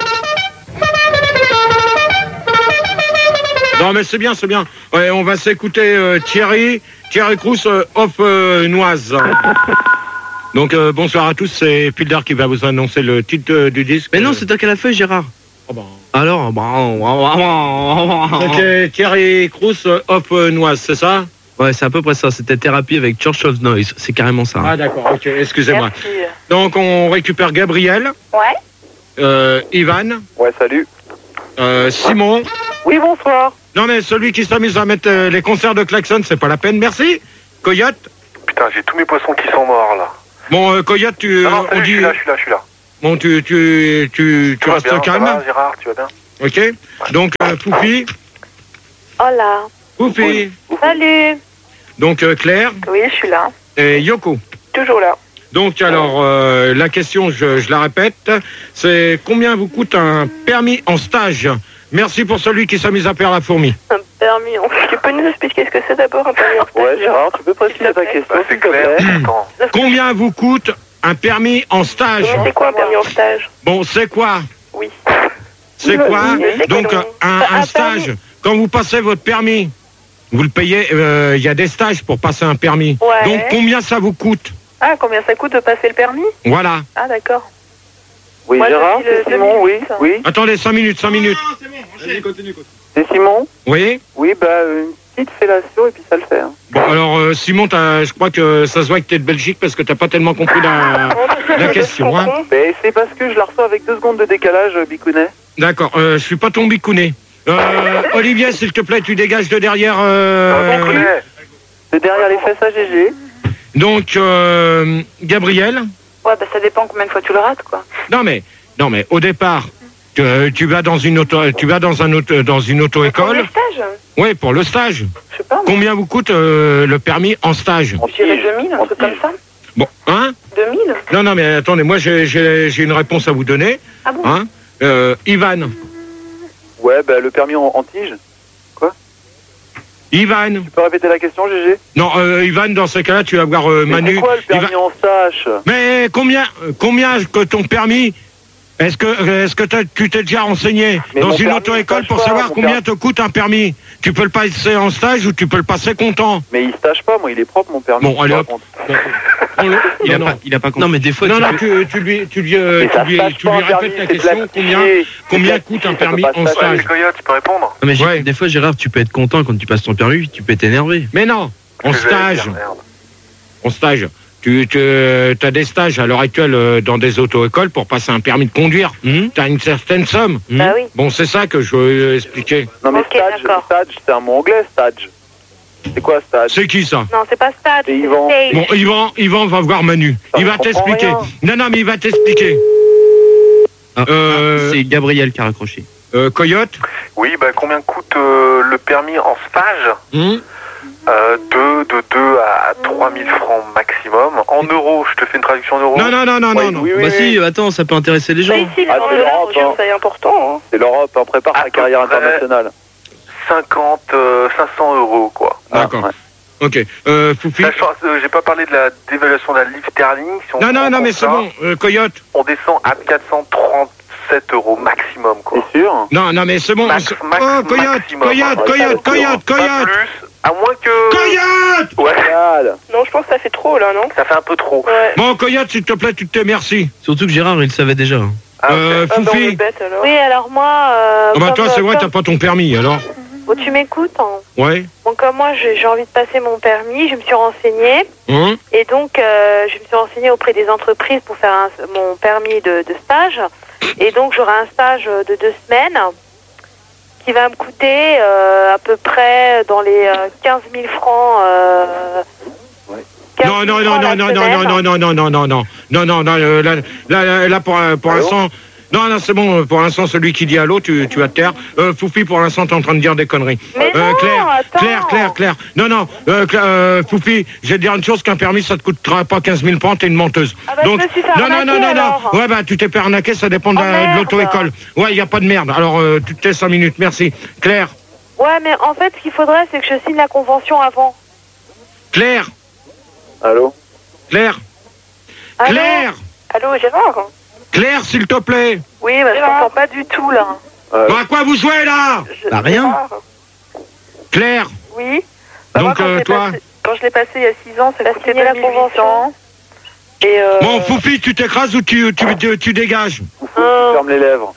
S3: Non, mais c'est bien, c'est bien. Ouais, on va s'écouter euh, Thierry, Thierry Crous, euh, off euh, Noise. Donc, euh, bonsoir à tous, c'est Pildar qui va vous annoncer le titre euh, du disque.
S4: Mais non, c'est toi qui as la feuille, Gérard.
S3: Oh, bah.
S4: Alors, bah,
S3: Donc, euh, Thierry Crous, euh, off euh, Noise, c'est ça?
S4: ouais, c'est à peu près ça. C'était thérapie avec Church of Noise. C'est carrément ça.
S3: Ah, d'accord, ok, excusez-moi.
S5: Merci.
S3: Donc, on récupère Gabriel,
S5: Ouais
S3: euh, Ivan,
S9: Ouais, salut.
S3: Euh, Simon.
S9: Oui, bonsoir.
S3: Non mais celui qui s'amuse à mettre euh, les concerts de klaxon, c'est pas la peine, merci. Coyote.
S2: Putain, j'ai tous mes poissons qui sont morts là.
S3: Bon, euh, Coyote, tu...
S2: Non, non,
S3: on
S2: salut,
S3: dit...
S2: je suis là, je suis là, je suis là.
S3: Bon, tu, tu, tu, tu
S2: vas
S3: restes
S2: bien,
S3: calme.
S2: Ça va, Gérard, tu vas bien?
S3: Ok. Donc, euh, Poupi.
S8: Hola.
S3: Poupi.
S8: Salut.
S3: Donc, euh, Claire.
S1: Oui, je suis là.
S3: Et Yoko.
S1: Toujours là.
S3: Donc, alors, euh, la question, je, je la répète, c'est combien vous coûte un permis en stage? Merci pour celui qui s'amuse à faire la fourmi.
S5: Un permis en... Tu peux nous expliquer ce que c'est d'abord, un permis en stage?
S9: Ouais, Gérard, tu peux préciser ta question,
S2: Bah, c'est
S9: s'il te
S2: clair.
S9: plaît.
S2: Attends.
S3: Combien vous coûte un permis en stage?
S5: Mais c'est quoi un permis en stage?
S3: Bon, c'est quoi?
S5: Oui.
S3: C'est quoi?
S5: Mais c'est
S3: Donc,
S5: quoi,
S3: un,
S5: donc
S3: un
S5: Un
S3: stage,
S5: permis.
S3: quand vous passez votre permis, vous le payez, euh, il y a des stages pour passer un permis.
S1: Ouais.
S3: Donc, combien ça vous coûte?
S1: Ah, combien ça coûte de passer le permis?
S3: Voilà.
S1: Ah, d'accord.
S9: Oui,
S1: Moi, je
S9: Gérard,
S1: dis le
S9: c'est Simon, oui,
S1: deux mille huit.
S9: oui.
S3: Attendez, cinq minutes, cinq minutes.
S9: C'est Simon?
S3: Oui.
S9: Oui, bah, une petite fellation et puis ça le fait. Hein.
S3: Bon, alors, euh, Simon, t'as- je crois que ça se voit que t'es de Belgique parce que t'as pas tellement compris la, la question. Hein.
S9: Mais c'est parce que je la reçois avec deux secondes de décalage, euh, Bicounet.
S3: D'accord, euh, je suis pas ton bicounet. Euh, Olivier, s'il te plaît, tu dégages de derrière... euh,
S9: C'est derrière les fesses à G G.
S3: donc, euh, Gabriel.
S5: Ouais, bah ça dépend combien de fois tu le rates, quoi.
S3: Non mais, non mais, au départ, tu, euh, tu vas dans une auto, tu vas dans un auto, dans une
S5: Pour
S3: auto-école.
S5: le stage?
S3: Oui, pour le stage.
S5: Je sais pas. moi.
S3: Combien vous coûte euh, le permis en stage?
S5: Je dirais deux mille, un truc comme ça.
S3: Bon, hein?
S5: deux mille?
S3: Non, non, mais attendez, moi j'ai j'ai- j'ai une réponse à vous donner.
S5: Ah bon?
S3: Hein? Euh, Ivan.
S9: Ouais, bah, le permis en, en tige.
S3: Ivan.
S9: Tu peux répéter la question, G G?
S3: Non, euh, Ivan, dans ce cas-là, tu vas voir euh,
S9: Mais
S3: Manu.
S9: c'est quoi le permis
S3: Ivan-
S9: en stage?
S3: Mais combien, euh, combien que ton permis? Est-ce que, euh, est-ce que t'as- tu t'es déjà renseigné
S9: Mais
S3: dans
S9: mon
S3: une
S9: permis,
S3: auto-école
S9: il
S3: pour
S9: stage pas,
S3: savoir
S9: mon
S3: combien
S9: permis.
S3: te coûte un permis? Tu peux le passer en stage ou tu peux le passer comptant?
S9: Mais il stage pas, moi, il est propre, mon permis.
S3: Bon,
S9: je
S3: allez,
S9: te
S3: hop.
S9: raconte.
S3: On le-
S7: Il a
S3: non,
S7: pas,
S3: non.
S7: il a pas compris.
S4: Non, mais des fois,
S3: Non,
S4: tu
S3: non,
S4: peux-
S3: tu, tu lui, tu lui, euh,
S9: Mais
S3: tu
S9: ça
S3: lui,
S9: stage
S3: tu
S9: pas
S3: lui
S9: un
S3: répètes
S9: permis,
S3: la
S9: c'est
S3: question,
S9: plastifié.
S3: combien,
S9: C'est
S3: combien
S9: plastifié,
S3: coûte un
S9: ça
S3: permis
S9: peut pas
S3: en
S9: se
S3: stage?
S2: Ouais, Coyote, tu peux répondre?
S4: Non, mais j'ai-
S3: Ouais.
S4: des fois, Gérard, tu peux être content quand tu passes ton permis, tu peux t'énerver.
S3: Mais non, en
S2: Qu'est-ce que j'allais
S3: stage,
S2: dire, merde.
S3: en stage. Tu, tu as des stages à l'heure actuelle euh, dans des auto-écoles pour passer un permis de conduire.
S4: Hum,
S3: Tu as une certaine somme.
S4: hum.
S8: Bah oui.
S3: Bon, c'est ça que je veux expliquer.
S9: Non, mais
S8: Ok,
S9: stage,
S8: d'accord.
S9: stage, c'est un mot anglais, stage. C'est quoi, stage?
S3: C'est qui ça?
S8: Non, c'est pas stage,
S9: Et
S8: c'est
S9: Yvan.
S8: stage.
S3: Bon, Yvan, Yvan va voir Manu.
S9: Ça,
S3: Il
S9: je
S3: va
S9: comprends
S3: t'expliquer.
S9: rien.
S3: Non, non, mais il va t'expliquer.
S7: Ah,
S3: Euh,
S7: C'est Gabriel qui a raccroché.
S3: euh, Coyote.
S2: Oui, bah combien coûte euh, le permis en stage?
S3: Hum
S2: euh, de, de deux à trois mille francs maximum. En euros, je te fais une traduction en euros.
S3: non, non, non, non,
S9: Oui,
S3: non, non.
S9: oui, oui,
S4: Bah
S9: oui.
S4: si, attends, ça peut intéresser les gens.
S5: Bah ici, les
S9: Ah,
S5: gens
S9: c'est
S5: de là,
S9: l'Europe,
S5: regarde,
S9: hein.
S5: c'est important, hein.
S9: C'est l'Europe, on prépare
S2: À
S9: sa
S2: peu
S9: carrière
S2: près.
S9: internationale.
S2: cinquante, euh, cinq cents euros, quoi.
S3: D'accord.
S9: Ah, ouais.
S3: Ok. Euh, Foufi.
S2: Sachant, euh, j'ai pas parlé de la dévaluation de la livre sterling. Si on
S3: Non, non,
S2: prend
S3: non, mais
S2: comme
S3: c'est
S2: ça,
S3: bon. Euh, Coyote.
S2: On descend à quatre cent trente-sept euros maximum, quoi.
S9: C'est sûr?
S3: Non, non, mais c'est bon.
S2: Max,
S3: c'est-
S2: max,
S3: oh, Coyote,
S2: maximum.
S3: Coyote,
S2: Ouais,
S3: Coyote,
S9: ça,
S3: Coyote,
S2: Pas
S3: Coyote.
S2: plus, à moins que...
S3: Coyote.
S2: Ouais,
S9: Regarde.
S5: Non, je pense que ça fait trop, là, non?
S2: ça fait un peu trop.
S5: Ouais.
S3: Bon, Coyote, s'il te plaît, tu te merci.
S4: Surtout que Gérard, il le savait déjà.
S2: Ah, ok.
S3: Euh,
S5: Ah, bah, on est
S3: Foufi.
S5: bête, alors.
S8: Oui, alors moi... Euh,
S3: Ah bah
S8: comme,
S3: toi, c'est
S8: euh,
S3: vrai,
S8: comme-
S3: t'as pas ton permis, alors.
S8: Bon, tu m'écoutes, hein.
S3: Ouais.
S8: Bon, comme moi, j'ai j'ai envie de passer mon permis, je me suis renseignée.
S3: Hein?
S8: Et donc, euh, je me suis renseignée auprès des entreprises pour faire un- mon permis de, de stage. Et donc, j'aurai un stage de deux semaines qui va me coûter euh, à peu près dans les euh, quinze mille francs. Euh, quinze
S3: Non,
S8: mille
S3: non, non,
S8: francs
S3: non,
S8: la
S3: non, non,
S8: semaine.
S3: non, non, non, non, non, non, non, non, non, euh, là, là, là, là, pour, euh, pour
S9: Allô
S3: l'instant, non, non, c'est bon, euh, pour l'instant, celui qui dit allô, tu, tu vas te taire. Euh, Foufi, pour l'instant, t'es en train de dire des conneries.
S8: Mais
S3: Euh,
S8: non,
S3: Claire,
S8: attends.
S3: Claire, Claire, Claire, non, non, euh, Cla- euh, Foufi, je vais te dire une chose, qu'un permis, ça te coûtera pas quinze mille francs, t'es une menteuse.
S8: Ah bah, je me suis fait
S3: non, non, non,
S8: arnaquer,
S3: non, non,
S8: alors.
S3: ouais, bah, tu t'es fait arnaquer, ça dépend de,
S8: Oh,
S3: la- de
S8: merde.
S3: l'auto-école. Ouais, y a pas de merde, alors, euh, tu te tais cinq minutes, merci. Claire,
S8: Ouais, mais en fait, ce qu'il faudrait, c'est que je signe la convention avant.
S3: Claire,
S9: Allô?
S3: Claire,
S8: Allô
S3: Claire,
S5: Allô, Gérard?
S3: Claire, s'il te plaît.
S1: Oui, bah, je t'entends pas du tout, là.
S9: Euh,
S3: Bah, à quoi vous jouez, là?
S5: Je-
S4: Bah, rien.
S5: Gérard?
S3: Claire,
S1: Oui. Bah, moi,
S3: donc,
S1: quand je
S3: euh,
S1: l'ai
S3: toi?
S1: passé- Quand je l'ai passé il y a six ans, ça
S8: T'as
S1: coûtait
S8: signé la
S1: deux mille huit cents.
S8: convention.
S1: Et euh,
S3: Bon, Foufi, tu t'écrases ou tu, tu, tu, tu dégages?
S9: faut que tu fermes les lèvres.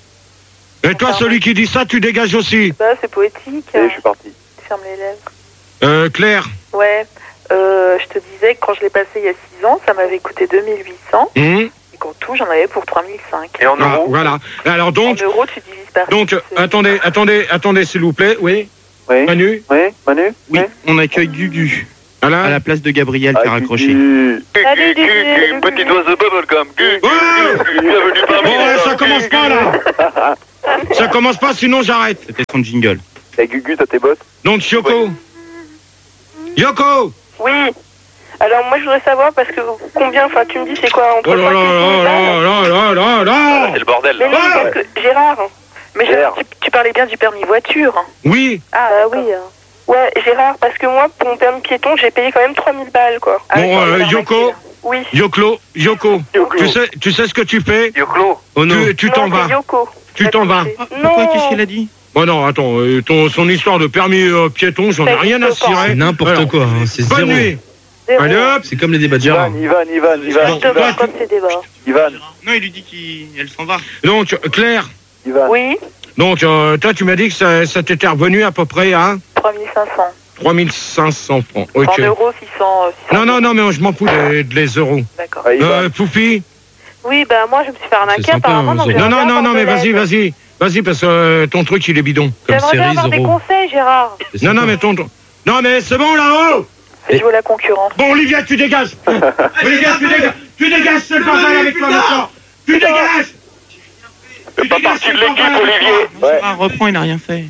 S3: Et toi, celui qui dit ça, tu dégages aussi.
S1: bah, c'est poétique.
S9: Et je suis parti.
S1: Ferme les lèvres.
S3: Euh, Claire,
S1: Ouais. Euh, je te disais que quand je l'ai passé il y a six ans, ça m'avait coûté deux mille huit cents.
S3: hum,
S1: Et qu'en tout, j'en avais pour trois mille cinq.
S2: Et en
S3: Ah,
S2: euros
S3: voilà. Alors donc,
S1: En euros, tu divises par
S3: donc
S1: six,
S3: euh,
S1: c'est-
S3: attendez, attendez, attendez, s'il vous plaît. Oui,
S9: Oui,
S3: Manu.
S9: oui, Manu
S7: Oui,
S9: Oui.
S7: on accueille Gugu
S3: Voilà.
S7: à la place de Gabriel qui a
S9: Ah,
S7: raccroché.
S9: Gugu.
S8: Salut, Gugu.
S2: Petit oiseau bubblegum.
S3: Ouais.
S2: Bienvenue parmi
S3: Bon,
S2: les
S3: ouais, ça
S2: gens.
S3: commence pas là. Ça commence pas, sinon j'arrête.
S7: C'était son jingle.
S9: Eh, Gugu, t'as tes bottes?
S3: Donc Yoko. Yoko.
S5: Oui. Alors moi je voudrais savoir parce que combien, enfin tu me dis c'est quoi entre
S3: Oh là
S5: cinq
S3: là
S5: et dix balles.
S3: là là là là là.
S2: C'est le bordel.
S5: Mais non,
S3: Ah.
S5: parce que Gérard.
S1: Mais
S9: Gérard.
S1: tu, tu parlais bien du permis voiture.
S3: Oui.
S5: Ah
S8: Bah oui. hein.
S5: Ouais, Gérard, parce que moi pour mon permis piéton j'ai payé quand même trois mille balles quoi.
S1: Ah,
S3: Bon,
S1: oui,
S3: euh,
S1: c'est
S3: Yoko.
S5: Oui.
S3: Yoko. Yoko.
S9: Yoko.
S3: Tu sais, tu sais ce que tu fais.
S2: Yoclo.
S4: Oh non.
S3: Tu tu t'en
S5: Non, c'est
S3: vas.
S5: Yoko.
S3: Tu t'en vas.
S5: Non.
S7: Pourquoi Qu'est-ce qu'elle a dit?
S3: Bon non, attends, euh, ton, son histoire de permis euh, piéton, j'en ai
S5: Ça
S3: rien à
S5: existe pas.
S3: cirer.
S4: C'est n'importe
S3: Alors,
S4: quoi, hein, c'est
S3: Bonne
S4: zéro.
S3: nuit.
S8: Zéro.
S3: Allez hop.
S4: C'est comme les débats de Gérard.
S9: Ivan, Ivan, Ivan, Ivan,
S8: Je te
S9: Ivan,
S8: vois comme ces débats.
S9: Ivan,
S7: Non, il lui dit qu'elle s'en va.
S3: Donc Claire.
S9: Ivan.
S5: Oui.
S3: Donc euh, toi tu m'as dit que ça, ça t'était revenu à peu près à
S1: trois mille cinq cents.
S3: trois mille cinq cents francs. Ok.
S1: En euros, six cents. euh, six cents.
S3: Non non non mais je m'en fous des, des euros.
S1: D'accord.
S9: Ah, Ivan.
S3: Euh, Foufi.
S8: Oui, bah moi je me suis fait arnaquer
S4: C'est sympa,
S8: apparemment.
S4: hein,
S8: donc
S4: Zoro.
S3: Non
S8: j'aimerais
S3: non
S8: bien
S3: non non mais
S8: avoir de
S3: vas-y
S8: l'aide.
S3: vas-y vas-y parce que euh, ton truc il est bidon.
S4: Comme
S8: J'aimerais bien
S4: série
S8: avoir des
S4: Zoro.
S8: conseils, Gérard.
S4: C'est
S3: Non
S4: sympa.
S3: non mais ton non mais c'est bon là-haut.
S1: C'est jouer la concurrence.
S3: Bon Olivia tu dégages. Olivia tu dégages. Tu dégages ce bordel avec toi maintenant. Tu dégages.
S2: C'est pas parti de l'équipe, Olivier.
S9: Ouais.
S7: Gérard reprend, il n'a rien fait.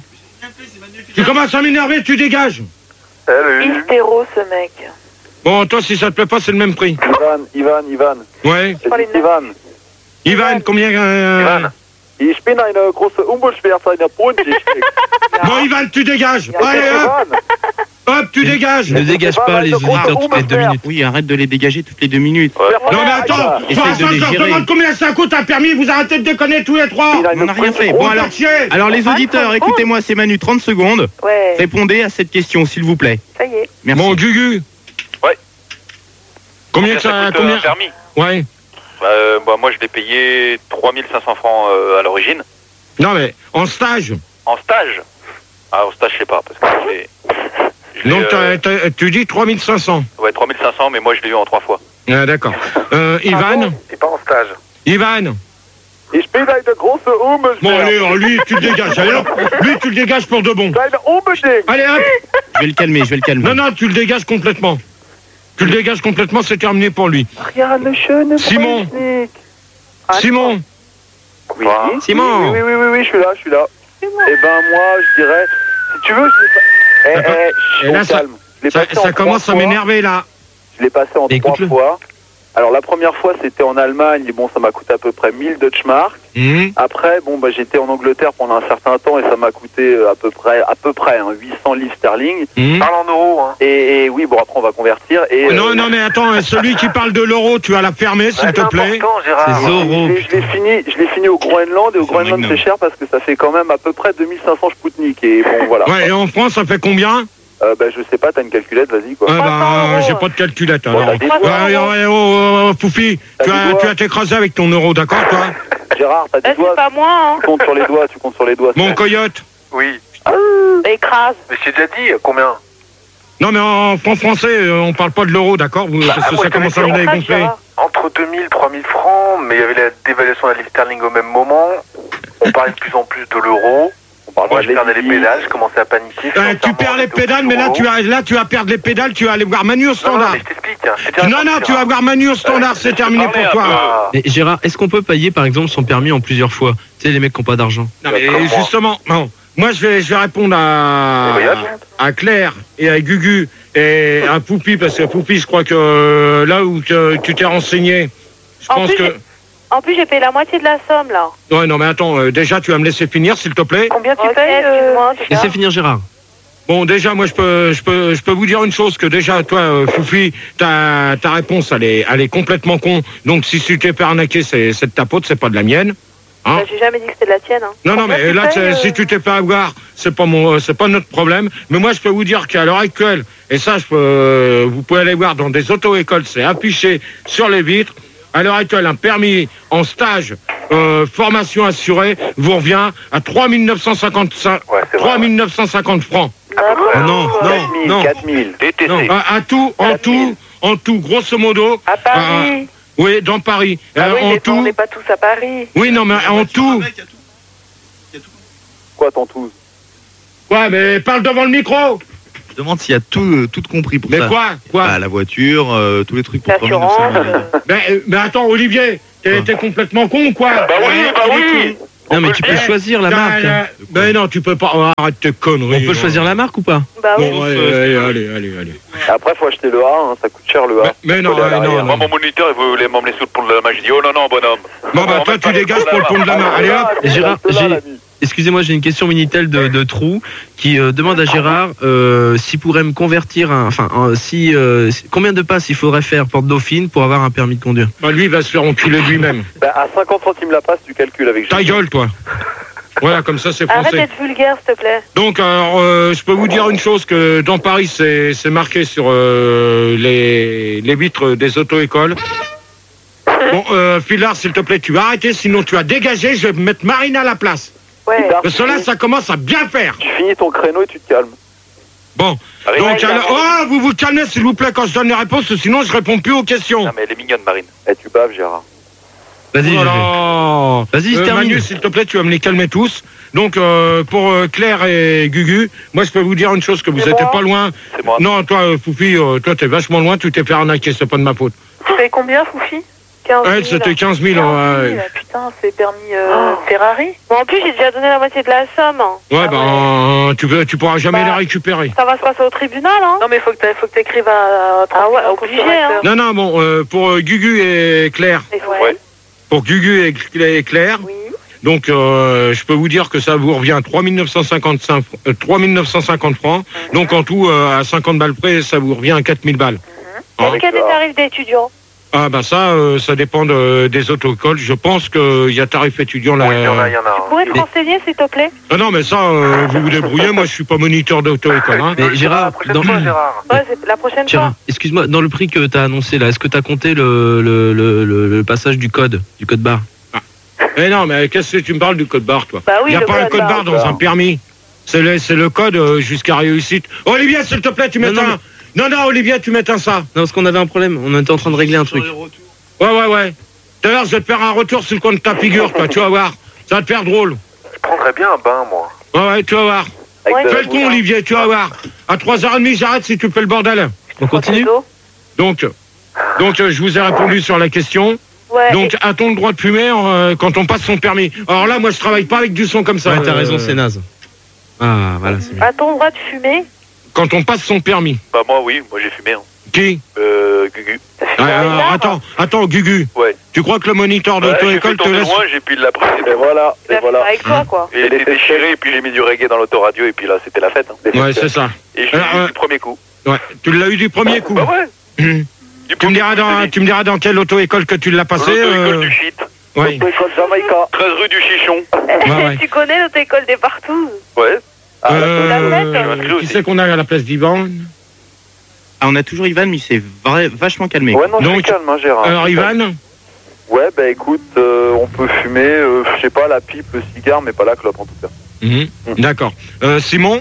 S3: Tu commences à m'énerver, tu dégages.
S2: Salut.
S1: Hystéro, ce mec.
S3: Bon toi si ça te plaît pas c'est le même prix.
S9: Ivan, Ivan, Ivan.
S3: Ouais.
S9: J'ai dit Ivan.
S3: Ivan combien euh...
S2: Ivan.
S9: Ich bin eine große Umweltschwärzer in der Bodenschicht.
S3: Bon Ivan tu dégages. Allez hop.
S9: Ivan,
S3: Hop tu dégages.
S4: Ne dégage pas les auditeurs toutes les deux minutes.
S7: Oui, arrête de les dégager toutes les deux minutes.
S3: Non mais attends,
S7: Essaye
S3: toi,
S7: de
S3: ça,
S7: les
S3: je leur
S7: gérer.
S3: demande combien ça coûte un permis, vous arrêtez de déconner tous les trois.
S9: il a
S7: On
S9: une
S7: n'a rien fait.
S9: grosse-
S7: Bon alors,
S3: Chier.
S7: alors les auditeurs, écoutez-moi, c'est Manu, trente secondes.
S1: Ouais,
S7: Répondez à cette question, s'il vous plaît.
S1: ça y est.
S7: Merci.
S3: Bon Gugu.
S2: Ouais.
S3: Combien que ça,
S2: coûte euh,
S3: combien
S2: un permis
S3: Ouais.
S2: Euh, bah, moi, je l'ai payé trois mille cinq cents francs euh, à l'origine.
S3: Non mais en stage.
S2: En stage. Ah, en stage, je sais pas, parce que je l'ai... je l'ai,
S3: Donc
S2: euh,
S3: t'as- t'as- tu dis trois mille cinq cents.
S2: Ouais, trois mille cinq cents, mais moi, je l'ai eu en trois fois.
S3: Ah, d'accord. Euh, Ivan.
S2: C'est pas en stage.
S3: Ivan.
S9: Ich bin eine große
S3: Bon allez,
S9: Umweltschwärzer.
S3: oh, lui tu le dégages. Allez hop. Lui tu le dégages pour de bon.
S9: Kleine unbedingt.
S3: Allez hop.
S7: Je vais le calmer, je vais le calmer.
S3: Non non, tu le dégages complètement. Tu le dégages complètement, c'est terminé pour lui.
S1: Regarde le schöne
S3: Simon.
S1: Brunswick.
S3: Simon.
S9: Oui.
S3: Simon.
S9: Oui, oui, oui, oui, oui, je suis là, je suis là. Eh ben, moi, je dirais, si tu veux, je l'ai pas... Eh,
S3: D'accord.
S9: eh,
S3: Et là,
S9: on
S3: ça-
S9: calme. Je l'ai
S3: Ça,
S9: passé en
S3: ça commence
S9: trois
S3: à
S9: fois.
S3: m'énerver là.
S9: Je l'ai passé en trois
S4: Écoute-le.
S9: fois. Alors, la première fois, c'était en Allemagne. Et bon, ça m'a coûté à peu près mille Deutschmark.
S3: Hum.
S9: Après, bon, bah, j'étais en Angleterre pendant un certain temps et ça m'a coûté euh, à peu près, à peu près hein, huit cents livres sterling.
S3: Hum.
S2: Parle en euros, hein.
S9: Et, et oui, bon, après, on va convertir. Et,
S3: Non,
S9: euh,
S3: non, mais attends, celui qui parle de l'euro, tu vas la fermer, s'il te plaît.
S2: important, Gérard.
S4: C'est Zoro.
S9: Je l'ai- je l'ai fini, je l'ai fini au Groenland et au
S7: C'est
S9: Groenland
S7: magnum.
S9: c'est cher parce que ça fait quand même à peu près deux mille cinq cents Spoutnik et bon voilà.
S3: Ouais, et en France, ça fait combien
S9: Euh, bah, je sais pas, t'as une calculette, vas-y quoi.
S3: Ah
S8: trois cents
S3: bah,
S8: euros.
S3: j'ai pas de calculette,
S9: Bon,
S3: alors.
S9: t'as des
S8: trois
S9: doigts,
S3: Ouais, ouais, ouais, oh, oh, Foufi,
S9: T'as
S3: tu
S9: des
S3: vas,
S9: doigts.
S3: tu vas t'écraser avec ton euro, d'accord, toi
S9: Gérard, t'as
S8: Là,
S9: des doigts,
S8: c'est pas moi, hein.
S9: tu comptes sur les doigts, tu comptes sur les doigts.
S3: Mon
S9: c'est-
S3: coyote.
S2: Oui.
S8: Écrase.
S2: Mais j'ai déjà dit, combien
S3: Non, mais en franc français, euh, on parle pas de l'euro, d'accord vous- Parce que
S2: moi,
S3: ça
S2: je te
S3: commence à
S2: mets
S3: me
S8: Écrase,
S3: gonfler.
S8: Gérard.
S2: Entre deux mille, trois mille francs, mais il y avait la dévaluation de la livre sterling au même moment. On parlait de plus en plus de l'euro.
S9: On parle
S2: Moi,
S9: pas
S2: je
S9: de
S2: perdais les
S9: l'équilibre.
S2: pédales, je commençais à paniquer.
S3: Euh, tu
S2: financièrement,
S3: perds les
S2: j'étais au
S3: pédales,
S2: plus
S3: mais là
S2: gros.
S3: tu, vas, là, tu vas perdre les pédales, tu vas aller voir Manu au
S2: Non, non,
S3: standard.
S2: mais je t'explique. hein. Je te dis
S3: Non,
S2: un
S3: non,
S2: truc,
S3: tu vas
S2: hein.
S3: voir Manu au standard, c'est terminé
S2: Parlez
S3: pour
S2: un
S3: toi.
S2: peu.
S4: Et Gérard, est-ce qu'on peut payer par exemple son permis en plusieurs fois? Tu sais, les mecs qui n'ont pas d'argent.
S3: Non, mais
S2: Comme moi.
S3: justement, non. Moi, je vais, je vais répondre à,
S2: Voyage.
S3: à Claire et à Gugu et à Poupi, parce que Poupi, je crois que euh, là où te- tu t'es renseigné, je
S8: En
S3: pense
S8: plus,
S3: que...
S8: En plus, j'ai payé la moitié de la somme, là.
S3: Ouais, non, mais attends, euh, déjà, tu vas me laisser finir, s'il te plaît.
S1: Combien tu
S8: Ok,
S1: payes euh,
S8: excuse-moi,
S4: Laissez
S8: Gérard.
S4: finir Gérard.
S3: Bon, déjà, moi, je peux, je peux, je peux vous dire une chose, que déjà, toi, euh, Foufi, ta, ta réponse, elle est, elle est complètement con. Donc, si tu t'es fait arnaquer, c'est, c'est de ta faute, c'est pas de la mienne. Hein?
S8: Bah, j'ai jamais dit que c'était de la tienne, hein.
S3: Non, non,
S8: Combien
S3: mais
S8: tu
S3: là,
S8: payes,
S3: c'est-
S8: euh,
S3: si tu t'es fait avoir, c'est pas mon, euh, c'est pas notre problème. Mais moi, je peux vous dire qu'à l'heure actuelle, et ça, je peux, euh, vous pouvez aller voir dans des auto-écoles, c'est affiché sur les vitres. À l'heure actuelle, un permis en stage, euh, formation assurée, vous revient à trois mille neuf cent cinquante,
S2: Ouais, c'est vrai.
S3: trois mille neuf cent cinquante francs.
S4: Oh non, non,
S9: quatre mille,
S4: non.
S9: quatre mille.
S2: D T C.
S4: Non.
S3: À, à tout, en
S9: quatre mille.
S3: tout, en tout, grosso modo.
S1: À Paris.
S3: Oui, dans Paris.
S1: Ah
S3: Euh,
S1: oui,
S3: en
S1: mais
S3: tout.
S1: on n'est pas tous à Paris.
S3: Oui, non, mais en tout.
S9: Quoi, ton tout?
S3: Ouais, mais parle devant le micro.
S6: Je demande s'il y a tout, euh, tout compris pour
S3: Mais
S6: ça.
S3: quoi Quoi
S6: Bah, la voiture, euh, tous les trucs pour trois mille neuf cents
S1: L'assurance.
S6: euros.
S1: euh,
S3: mais, euh, mais attends, Olivier, t'es t'es complètement con ou quoi?
S2: Bah oui, bah oui.
S4: Non, mais tu peux choisir la
S3: T'as,
S4: marque.
S3: euh,
S4: hein.
S3: Mais non, tu peux pas. Oh, arrête tes conneries.
S4: On peut
S3: non.
S4: choisir la marque ou pas?
S8: Bah oui.
S3: Bon, allez, allez, allez, allez, allez.
S9: Après, faut acheter le A, hein, ça coûte cher le A.
S3: Mais, mais non,
S9: Faut aller à
S3: ouais, non,
S9: l'arrière.
S2: Moi,
S3: non.
S2: mon moniteur, il voulait m'emmener sous le pont de la main. Je dis, oh non, non, bonhomme.
S3: Bon, bah, toi, tu dégages pour le pont de la main. Allez, hop.
S4: Et Gérard,
S9: Reste là,
S4: j'ai-
S9: l'ami.
S4: Excusez-moi, j'ai une question Minitel de, de Trou qui euh, demande à Gérard euh, s'il pourrait me convertir, un, enfin, un- si euh, si- combien de passes il faudrait faire Porte Dauphine pour avoir un permis de conduire.
S3: Bah, lui, il va se faire enculer lui-même.
S9: Bah, à cinquante centimes la passe, tu calcules avec
S3: Ta
S9: G G.
S3: gueule, toi. Voilà, comme ça, c'est
S8: Arrête
S3: français.
S8: d'être vulgaire, s'il te plaît.
S3: Donc, alors, euh, je peux vous dire une chose, que dans Paris, c'est c'est marqué sur euh, les, les vitres des auto-écoles. Bon, euh, Philard, s'il te plaît, tu vas arrêter, sinon tu vas dégager, je vais mettre Marine à la place.
S1: Ouais.
S3: Parce que là, ça commence à bien faire.
S9: Tu finis ton créneau et tu te calmes.
S3: Bon,
S2: Marine,
S3: donc,
S1: ouais,
S3: alors, oh, vous vous calmez, s'il vous plaît, quand je donne les réponses, sinon je réponds plus aux questions.
S2: Non, mais elle est mignonne, Marine.
S9: Eh, tu baves, Gérard.
S4: Vas-y,
S3: Oh
S4: je
S3: là
S4: vais.
S3: là.
S4: Vas-y, je
S3: Euh,
S4: termine.
S3: Manu, s'il te plaît, tu vas me les calmer tous. Donc, euh, pour euh, Claire et Gugu, moi, je peux vous dire une chose, que vous
S1: C'est
S3: n'étiez
S1: moi
S3: pas loin.
S2: C'est moi.
S3: Non, toi, euh, Foufi, euh, toi, t'es vachement loin, tu t'es fait arnaquer, c'est pas de ma faute.
S1: Tu payes combien, Foufi?
S8: quinze mille.
S3: Elle, c'était quinze mille.
S1: quinze
S3: ouais.
S1: mille, putain, c'est permis euh, Ferrari.
S8: Bon, en plus, j'ai déjà donné la moitié de la somme. hein.
S3: Ouais,
S1: Ah
S3: ben, tu, peux- tu pourras jamais
S8: Bah.
S3: les récupérer.
S8: Ça va se passer au tribunal, hein.
S1: Non, mais faut que t'a- faut que t'écrives à, à
S8: Ah ouais,
S1: au
S8: obligé,
S1: consommateur.
S3: Non, non, bon, euh, pour euh, Gugu et Claire,
S8: Il faut-
S2: Ouais.
S3: pour Gugu et, Cl- et Claire,
S1: Oui.
S3: donc, euh, je peux vous dire que ça vous revient trois mille neuf cent cinquante-cinq euh, trois mille neuf cent cinquante francs. Donc, en tout, euh, à cinquante balles près, ça vous revient à quatre mille balles.
S8: Est-ce
S3: Hein
S8: qu'il y a des tarifs d'étudiants?
S3: Ah, bah ça, euh, ça dépend de- des auto-écoles. Je pense qu'il y a tarif étudiant là.
S2: Oui, il y en a, il y en a.
S8: Tu pourrais te renseigner, s'il te plaît?
S3: Ah non, mais ça, euh, vous vous débrouillez. Moi, je suis pas moniteur d'auto-école. Hein.
S4: Mais Gérard,
S2: La prochaine
S4: dans-
S2: fois, Gérard.
S8: Ouais, c'est la prochaine
S4: Gérard,
S8: fois.
S4: excuse-moi, dans le prix que tu as annoncé là, est-ce que tu as compté le, le, le, le- le passage du code, du code barre?
S3: Eh non, mais qu'est-ce que tu me parles du code barre, toi?
S8: Bah
S3: Il
S8: oui,
S3: n'y a
S8: le
S3: pas un
S8: code
S3: code
S8: barre.
S3: barre dans un permis. C'est le, c'est le code euh, jusqu'à réussite. Olivier, s'il te plaît, tu mets
S4: Non, non,
S3: un. Non, non, Olivier, tu mets un ça.
S4: Non, parce qu'on avait un problème, on était en train de régler un truc.
S3: Ouais, ouais, ouais. D'ailleurs, je vais te faire un retour sur le coin de ta figure, toi, tu vas voir. Ça va te faire drôle.
S2: Je prendrais bien un bain, moi.
S3: Ouais, ouais, tu vas voir.
S9: Avec
S8: Ouais,
S9: de
S3: Fais
S9: la
S3: le
S9: bouche.
S3: con, Olivier, tu vas voir. À trois heures trente, j'arrête si tu fais le bordel.
S4: On continue?
S3: Donc, donc euh, je vous ai répondu sur la question.
S8: Ouais.
S3: Donc, a-t-on le droit de fumer euh, quand on passe son permis? Alors là, moi, je travaille pas avec du son comme ça.
S4: Ouais, t'as
S3: Euh,
S4: raison, c'est naze. Ah, voilà, c'est
S8: et-
S4: bien.
S8: A-t-on le droit de fumer?
S3: Quand on passe son permis.
S2: Bah, moi, oui, moi, j'ai fumé. Hein.
S3: Qui?
S2: Euh, Gugu.
S3: Ah, euh, attends, attends, Gugu.
S2: Ouais.
S3: Tu crois que le moniteur
S2: Ouais, j'ai fait
S3: d'auto-école
S2: le
S3: te
S2: tour de
S3: laisse...
S2: loin, j'ai pris de la prise.
S9: Et voilà,
S8: Tu
S9: et
S8: l'as fait
S9: voilà.
S8: avec toi, quoi.
S2: Et il était déchiré, et puis j'ai mis du reggae dans l'autoradio, et puis là, c'était la fête. Hein.
S3: Ouais, c'est ça.
S2: Et je
S3: Alors,
S2: l'ai eu
S3: euh,
S2: du premier coup.
S3: Ouais, tu l'as eu du premier coup.
S2: Bah ouais. Du
S3: Tu me
S2: premier
S3: diras
S2: coup, je
S3: dans,
S2: te dis.
S3: tu me diras dans quelle auto-école que tu l'as passé.
S2: L'auto-école
S3: euh,
S2: du shit.
S3: ouais.
S9: Auto-école Jamaïca.
S2: treize rue du Chichon.
S3: ouais.
S8: Tu connais notre école des partout?
S2: Ouais.
S9: Ah, la-
S3: Euh,
S8: la fête,
S2: je suis inscrit
S3: qui
S2: aussi.
S3: c'est qu'on a à la place d'Ivan?
S7: Ah, on a toujours Ivan, mais il s'est vra- vachement calmé.
S9: Ouais, non, je suis
S3: Donc,
S9: calme, hein, Gérard.
S3: Alors, Ivan?
S9: Ouais, bah écoute, euh, on peut fumer, euh, je sais pas, la pipe, le cigare, mais pas la clope en tout cas.
S3: Mhm. D'accord. Euh, Simon?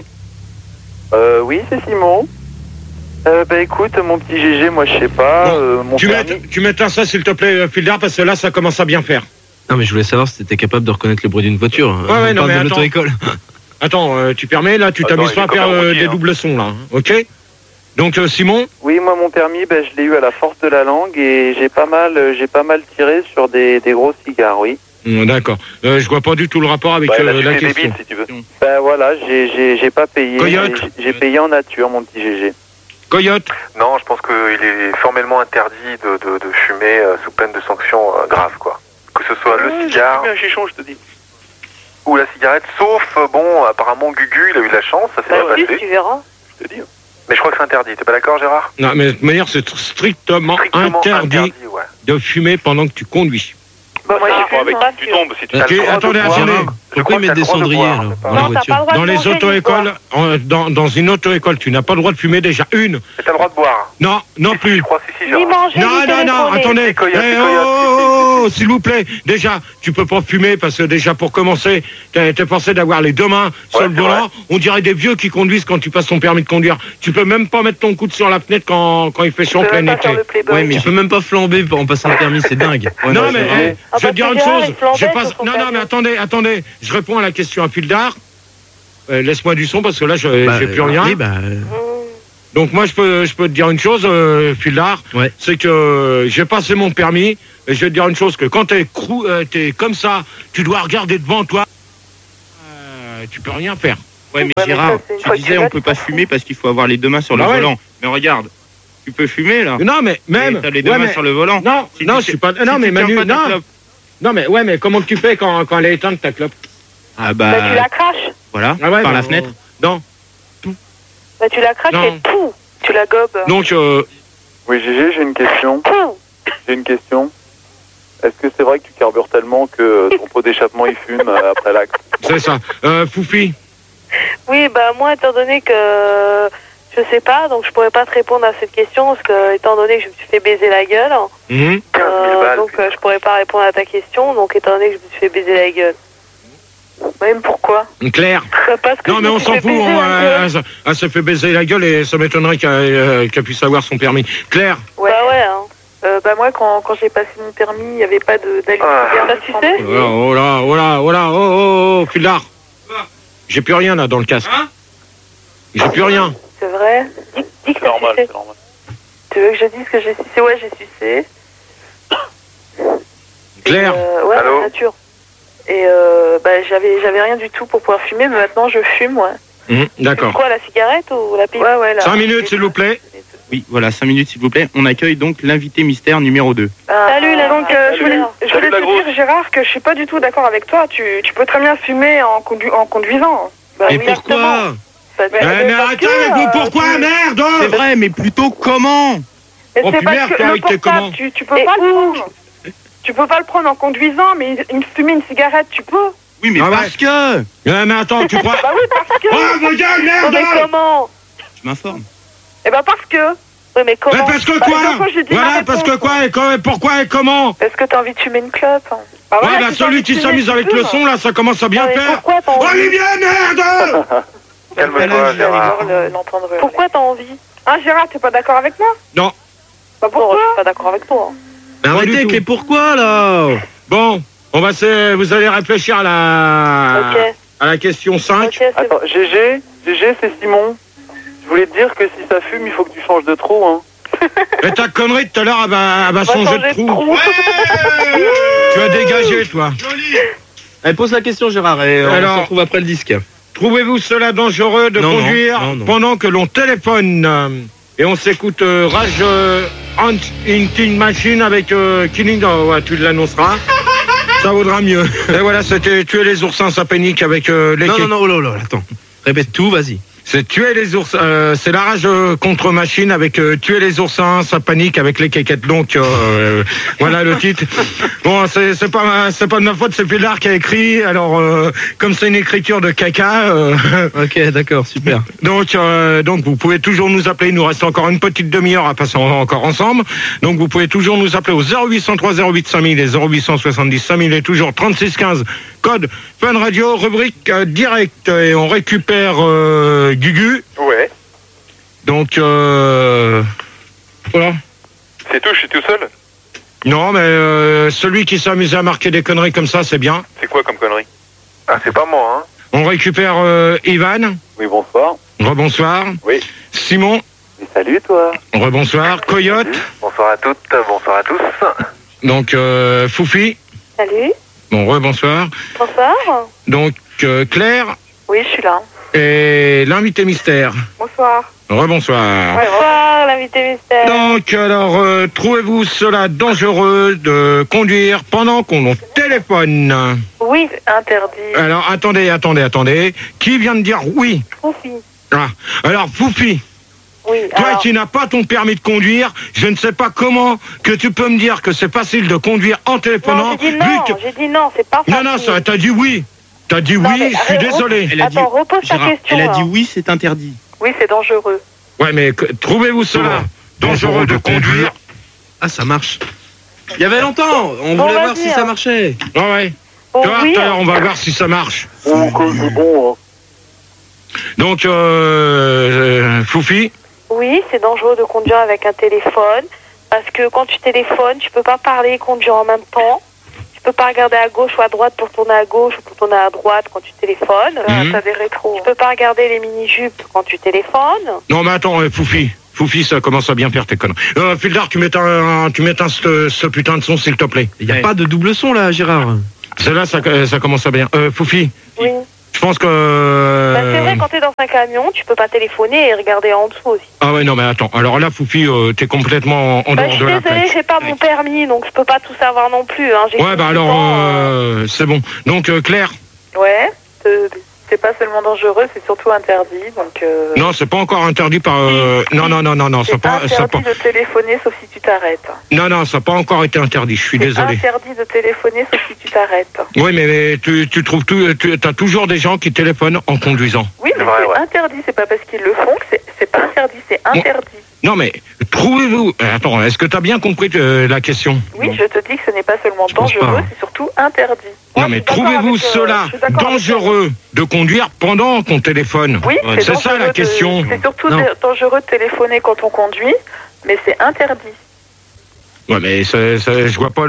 S9: Euh, oui, c'est Simon. Euh, bah écoute, mon petit G G, moi je sais pas,
S3: Bon,
S9: euh, mon
S3: Tu mets,
S9: permis...
S3: tu mets un ça, s'il te plaît, euh, Fildar, parce que là, ça commence à bien faire.
S4: Non, mais je voulais savoir si t'étais capable de reconnaître le bruit d'une voiture.
S3: Ouais, ouais,
S4: On
S3: non,
S4: parle
S3: mais
S4: de
S3: attends.
S4: l'auto-école.
S3: Attends, euh, tu permets, là, tu
S2: Attends,
S3: t'amuses
S2: il
S3: pas
S2: est
S3: à faire
S2: comme un
S3: euh,
S2: routier,
S3: des
S2: hein.
S3: doubles sons, là, hein, ok? Donc, euh, Simon?
S9: Oui, moi mon permis, bah, je l'ai eu à la force de la langue et j'ai pas mal, euh, j'ai pas mal tiré sur des, des gros cigares, oui.
S3: Hum, D'accord. Euh, je vois pas du tout le rapport avec
S2: Ouais,
S3: euh,
S2: là, tu
S3: la
S2: fais des
S3: question.
S2: bites, si tu veux.
S9: Ben voilà, j'ai, j'ai, j'ai pas payé,
S3: Coyote.
S9: mais j'ai j'ai payé en nature, mon petit G G.
S3: Coyote?
S2: Non, je pense qu'il est formellement interdit de, de, de fumer euh, sous peine de sanctions euh, graves, quoi. Que ce soit le cigare
S9: un chichon, je te dis.
S2: ou la cigarette, sauf, euh, bon, apparemment Gugu, il a eu de la chance, ça s'est
S8: Bah,
S2: bien
S8: si,
S2: passé.
S8: tu verras.
S2: Je te dis. Mais je crois que c'est interdit, t'es pas d'accord, Gérard?
S3: Non, mais de toute manière, c'est tr- strictement,
S2: Strictement
S3: interdit,
S2: interdit, ouais.
S3: de fumer pendant que tu conduis.
S1: Bah, moi,
S8: Ah,
S1: j'ai
S2: Bon, avec
S8: pas
S2: qui tu
S8: sûr.
S2: tombes, si tu
S3: Ok,
S2: as le droit de
S3: attendez,
S2: boire.
S3: attendez.
S2: Je
S4: Pourquoi
S2: crois
S4: ils mettent
S2: que
S4: des
S2: t'as le droit de
S4: cendriers,
S2: boire,
S4: alors,
S2: c'est pas-
S4: dans la
S8: Non, t'as
S4: voiture?
S8: pas le droit de
S3: Dans les
S8: manger ni
S3: auto-écoles,
S8: boire.
S3: en- dans, dans une auto-école, tu n'as pas le droit de fumer déjà une.
S2: Mais t'as le droit de boire.
S3: Non, non plus.
S2: Je crois, si, si,
S8: Ni
S2: Gérard.
S8: manger,
S3: Non,
S8: ni
S3: non, non,
S8: téléphoner.
S3: attendez.
S2: C'est Coyote,
S3: Eh,
S2: c'est
S3: oh,
S2: Coyote,
S3: oh, oh, s'il vous plaît. Déjà, tu peux pas fumer parce que déjà, pour commencer, t'es t'es forcé d'avoir les deux mains sur
S2: Ouais,
S3: le
S2: c'est
S3: volant. On dirait des vieux qui conduisent quand tu passes ton permis de conduire. Tu peux même pas mettre ton coude sur la fenêtre quand, quand il fait chaud en
S1: Tu peux
S3: plein
S1: même pas faire
S3: été.
S1: le playboy.
S4: Ouais, mais tu peux même pas flamber pour- en passant le permis, c'est dingue. Ouais,
S3: Non, mais
S9: c'est
S3: eh,
S8: Ah,
S3: je vais
S8: bah,
S3: te dire
S8: c'est
S3: une
S8: Gérard,
S3: chose.
S8: il flambait
S3: j'ai pas-
S8: sur son
S3: Non, non,
S8: permis.
S3: mais attendez, attendez. Je réponds à la question à fil d'art. Euh, Laisse-moi du son parce que là, je
S4: Bah,
S3: j'ai plus
S4: euh,
S3: rien.
S4: oui, bah, euh,
S8: Mmh.
S3: Donc moi, je peux, je peux te dire une chose, euh, fil d'art.
S4: Ouais.
S3: C'est que euh, j'ai passé mon permis. Et je vais te dire une chose, que quand t'es crou- euh, t'es comme ça, tu dois regarder devant toi. Euh, tu peux rien faire.
S7: Ouais, mais
S1: Ouais, mais
S7: Gérard,
S1: ça, c'est une
S7: tu
S1: fois que
S7: disais
S1: tu
S7: on
S1: vas,
S7: peut
S1: tu
S7: pas
S1: t'en
S7: fumer parce qu'il faut avoir les deux mains sur le
S3: Bah ouais.
S7: volant. Mais regarde, tu peux fumer là.
S3: Non, mais même.
S7: Et T'as les deux
S3: ouais,
S7: mains
S3: mais-
S7: sur le volant.
S3: Non,
S7: Si
S3: non,
S7: tu
S3: je suis
S7: sais-
S3: pas.
S7: si
S3: non, mais
S7: tu
S3: Manu,
S7: tiens pas ta
S3: non.
S7: clope.
S3: Non, mais ouais, mais comment tu fais quand, quand elle est éteinte ta clope?
S7: Ah bah,
S8: Bah, tu la craches.
S7: voilà,
S3: Ah ouais,
S7: par
S3: bah,
S7: la fenêtre.
S3: Non.
S8: Bah, tu la craches
S3: Non.
S8: et pouf.
S1: Tu la gobes.
S3: Donc, euh,
S9: Oui, Gégé, j'ai une question.
S8: Pouf.
S9: J'ai une question. Est-ce que c'est vrai que tu carbures tellement que ton pot d'échappement il fume euh, après l'acte?
S3: c'est ça. Euh, Foufi.
S8: Oui, bah, moi, étant donné que je sais pas, donc je pourrais pas te répondre à cette question parce que, étant donné que je me suis fait baiser la gueule,
S3: Mhm.
S2: quinze mille
S8: euh,
S2: balles.
S8: donc euh, je pourrais pas répondre à ta question, donc étant donné que je me suis fait baiser la gueule.
S1: Même pourquoi?
S3: Claire.
S8: Bah, parce que
S3: Non,
S8: je
S3: mais
S8: me
S3: on
S8: suis
S3: s'en
S8: fait
S3: fout.
S8: baiser
S3: on,
S8: la
S3: euh,
S8: gueule.
S3: elle, elle se fait baiser la gueule et ça m'étonnerait qu'elle euh, qu'elle puisse avoir son permis. Claire.
S1: Ouais.
S8: Bah ouais, hein.
S1: Euh, bah moi, quand, quand j'ai passé mon permis, il n'y avait pas de d'allume
S2: Ah.
S1: cigare
S8: Ça,
S1: de
S8: tu
S1: cent
S8: sais
S1: billets.
S3: Oh là, oh là, oh là, oh oh, oh, fil d'art. J'ai plus rien là dans le casque. J'ai plus rien.
S1: C'est vrai?
S8: Dis, dis que
S9: C'est
S8: t'as
S9: normal,
S8: sucé.
S9: c'est normal.
S1: Tu veux que je dise que j'ai sucé? Ouais, j'ai sucé.
S3: Claire.
S1: Et, euh, ouais,
S2: Allô
S1: la nature. Et euh, bah, j'avais j'avais rien du tout pour pouvoir fumer, mais maintenant je fume, ouais.
S3: Mhm, D'accord.
S8: Quoi, la cigarette ou la pipe?
S1: Ouais, ouais, là.
S3: Cinq minutes, s'il vous plaît.
S7: Oui, voilà, cinq minutes s'il vous plaît. On accueille donc l'invité mystère numéro deux.
S1: Ah,
S8: Salut, la
S5: Donc, euh, je voulais, je
S9: Salut,
S5: voulais
S9: la
S5: te
S9: grosse.
S5: dire, Gérard, que je suis pas du tout d'accord avec toi. Tu, tu peux très bien fumer en, condu- en conduisant.
S1: bah,
S4: Et
S1: oui,
S4: pourquoi
S1: exactement. Ça-
S5: Mais-
S3: Eh, mais
S5: parce
S3: arrêtez
S5: que,
S3: avec le
S5: euh,
S3: pourquoi,
S5: tu-
S3: merde.
S7: C'est vrai, mais plutôt comment?
S5: Et
S3: Oh,
S5: c'est
S3: puis
S5: parce
S3: merde,
S5: que
S3: toi,
S5: le
S3: avec tes
S5: portable,
S3: comment
S5: tu, tu peux
S8: Et
S5: pas le
S8: où
S5: prendre. Tu peux pas le prendre en conduisant, mais une, fumer une cigarette, tu peux.
S7: Oui, mais
S3: Ah ouais.
S7: parce que...
S3: Eh, mais attends, tu crois.
S5: Bah oui, parce que.
S3: Oh, ma gueule,
S8: Oh, mais
S3: merde.
S8: comment?
S7: Je m'informe.
S5: Eh ben parce que.
S8: Oui, mais
S3: Mais
S8: comment?
S3: parce que
S5: Bah,
S3: quoi
S5: donc, j'ai dit ma
S3: Voilà, parce que
S5: réponse.
S3: quoi et, co- et pourquoi et comment?
S1: Est-ce que t'as envie de fumer une clope?
S5: Bah,
S3: Ouais,
S5: voilà,
S3: bah
S5: si t'as
S3: celui
S5: envie
S3: qui
S5: de fumer,
S3: s'amuse
S5: tu
S3: avec
S5: peux.
S3: le son, là, ça commence à bien
S8: Ah, mais
S3: faire.
S8: pourquoi t'as envie?
S3: Olivier, merde.
S2: Calme-toi, Gérard.
S1: J'adore le- l'entendre. hurler.
S8: Pourquoi t'as envie?
S5: Hein, Gérard, t'es pas d'accord avec moi?
S3: Non.
S5: Bah
S8: Non,
S5: pourquoi?
S8: je suis pas d'accord avec toi. hein.
S4: Mais
S3: Pas
S4: arrêtez
S3: du
S4: avec
S3: tout.
S4: les pourquoi là.
S3: Bon, on va se... vous allez réfléchir à la...
S8: Ok,
S3: à la question cinq.
S8: ok, c'est
S9: Attends, Gégé, Gégé, c'est Simon. Je voulais te dire que si ça fume, il faut que tu changes de trou, hein.
S3: Et ta connerie de tout à l'heure, elle va, elle va
S8: On va
S3: changer
S8: changer
S3: de
S8: de
S3: trou.
S8: trou.
S3: Tu vas dégager, toi.
S4: Elle pose la question, Gérard, et on
S3: Alors-
S4: se retrouve après le disque.
S3: Trouvez-vous cela dangereux de
S4: Non, non,
S3: conduire
S4: non, non.
S3: pendant que l'on téléphone euh, et on s'écoute euh, Rage euh, Hunting Machine avec euh, Killing... Oh, ouais, tu l'annonceras. Ça vaudra mieux. Et voilà, c'était Tuer les oursins, ça panique avec euh, les...
S4: Non, non, non, oh là là, attends. Répète tout, vas-y.
S3: C'est Tuer les oursins, euh, c'est la rage euh, contre machine avec euh, Tuer les oursins, ça panique avec les quéquettes. Donc euh, voilà le titre. Bon, c'est c'est pas ma- c'est pas de ma faute, c'est Pilar qui a écrit. Alors euh, comme c'est une écriture de caca, euh,
S4: Ok, d'accord, super.
S3: donc euh, donc vous pouvez toujours nous appeler. Il nous reste encore une petite demi-heure à passer en- encore ensemble. Donc vous pouvez toujours nous appeler au zéro huit cent trois zéro huit cinq mille et zéro huit cent soixante-dix cinq mille et toujours trente-six quinze code Fun Radio rubrique euh, direct et on récupère euh, Gugu.
S2: Ouais.
S3: Donc, euh... voilà.
S2: C'est tout, je suis tout seul.
S3: Non, mais euh, celui qui s'amuse à marquer des conneries comme ça, c'est bien.
S2: C'est quoi comme connerie? Ah, c'est pas moi, hein.
S3: On récupère euh, Ivan.
S9: Oui, bonsoir.
S3: Rebonsoir.
S9: Oui.
S3: Simon.
S9: Et salut, toi.
S3: Rebonsoir. Coyote.
S2: Bonsoir à toutes, bonsoir à tous.
S3: Donc, euh, Foufi.
S8: Salut,
S3: Bon, rebonsoir.
S8: bonsoir.
S3: Donc, euh, Claire.
S1: Oui, je suis là.
S3: Et l'invité mystère.
S5: Bonsoir.
S3: Rebonsoir.
S8: Bonsoir, l'invité mystère.
S3: Donc, alors, euh, trouvez-vous cela dangereux de conduire pendant qu'on téléphone?
S8: Oui,
S1: Interdit.
S3: Alors, attendez, attendez, attendez. Qui vient de dire oui?
S8: Foufi.
S3: Ah. Alors, Foufi.
S8: Oui,
S3: Toi
S8: alors,
S3: qui n'as pas ton permis de conduire, je ne sais pas comment que tu peux me dire que c'est facile de conduire en téléphonant.
S8: non, j'ai dit
S3: vu
S8: non,
S3: que-
S8: j'ai dit non, c'est pas
S3: non,
S8: facile.
S3: non, ça, t'as dit oui. T'as dit
S8: Non,
S3: oui,
S8: mais
S3: je suis
S8: arrête,
S3: désolé.
S7: Elle a dit-
S8: Attends, repose ta
S7: Gérard,
S8: question.
S7: elle a
S8: là.
S7: dit oui, c'est interdit.
S1: Oui, c'est dangereux.
S3: Ouais, mais que- trouvez-vous cela dangereux de conduire.
S4: Ah, ça marche. Il y avait longtemps, on
S8: Bon,
S4: voulait voir
S8: vas-y,
S4: si
S8: hein.
S4: ça marchait.
S3: Ah ouais.
S8: Bon,
S3: Tu vois,
S8: oui,
S3: tout à l'heure, on va voir si ça marche.
S9: Oh, que c'est bon, hein.
S3: Donc, euh, euh, Foufi,
S8: oui, c'est dangereux de conduire avec un téléphone. Parce que quand tu téléphones, tu peux pas parler et conduire en même temps. Tu peux pas regarder à gauche ou à droite pour tourner à gauche ou pour tourner à droite quand tu téléphones.
S3: Mhm.
S8: T'as des rétros. Tu peux pas regarder les mini-jupes quand tu téléphones.
S3: non mais attends, euh, Foufi, Foufi, ça commence à bien faire tes conneries. Euh, Fildar, tu m'éteins, un- tu m'éteins ce, ce putain de son, s'il te plaît.
S4: Il n'y a pas de double son là, Gérard.
S3: Celle-là, ça, ça commence à bien. Euh, Foufi,
S8: Oui.
S3: je pense que...
S8: Bah, c'est vrai, quand t'es dans un camion, tu peux pas téléphoner et regarder en dessous aussi.
S3: Ah ouais, non mais attends, alors là, Foufi, euh, t'es complètement en
S8: Bah,
S3: dehors
S8: je
S3: de
S8: suis
S3: la
S8: désolée,
S3: plaque.
S8: j'ai pas mon permis, donc je peux pas tout savoir non plus. Hein. J'ai
S3: Ouais, bah
S8: dix-huit
S3: alors,
S8: ans, euh,
S3: euh, c'est bon. Donc, euh, Claire,
S1: Ouais, c'est- c'est pas seulement dangereux, c'est surtout interdit. Donc, euh,
S3: non, c'est pas encore interdit par... euh, non, non, non, non, non, ça
S1: c'est
S3: pas... Ça pas...
S1: interdit de téléphoner sauf si tu t'arrêtes.
S3: Non, non, ça n'a pas encore été interdit, je suis
S1: C'est
S3: désolé.
S1: interdit de téléphoner sauf si tu t'arrêtes.
S3: Oui, mais, mais tu, tu trouves tout, tu as toujours des gens qui téléphonent en conduisant.
S1: Oui, mais
S2: vrai,
S1: c'est
S2: ouais.
S1: interdit, c'est pas parce qu'ils le font que c'est- c'est pas interdit, c'est interdit.
S3: Non, mais trouvez-vous... euh, Attends, est-ce que tu as bien compris euh, la question?
S1: Oui, je te dis que ce n'est pas seulement
S4: pense
S1: dangereux,
S4: pas.
S1: c'est surtout interdit.
S3: Non, mais trouvez-vous cela dangereux de conduire pendant qu'on téléphone?
S1: Oui,
S3: Ouais.
S1: c'est
S3: C'est ça
S1: dangereux
S3: la
S1: de-
S3: question.
S1: C'est surtout
S3: Non.
S1: dé- dangereux de téléphoner quand on conduit, mais c'est interdit.
S3: Ouais, mais c'est- c'est- je vois pas... le-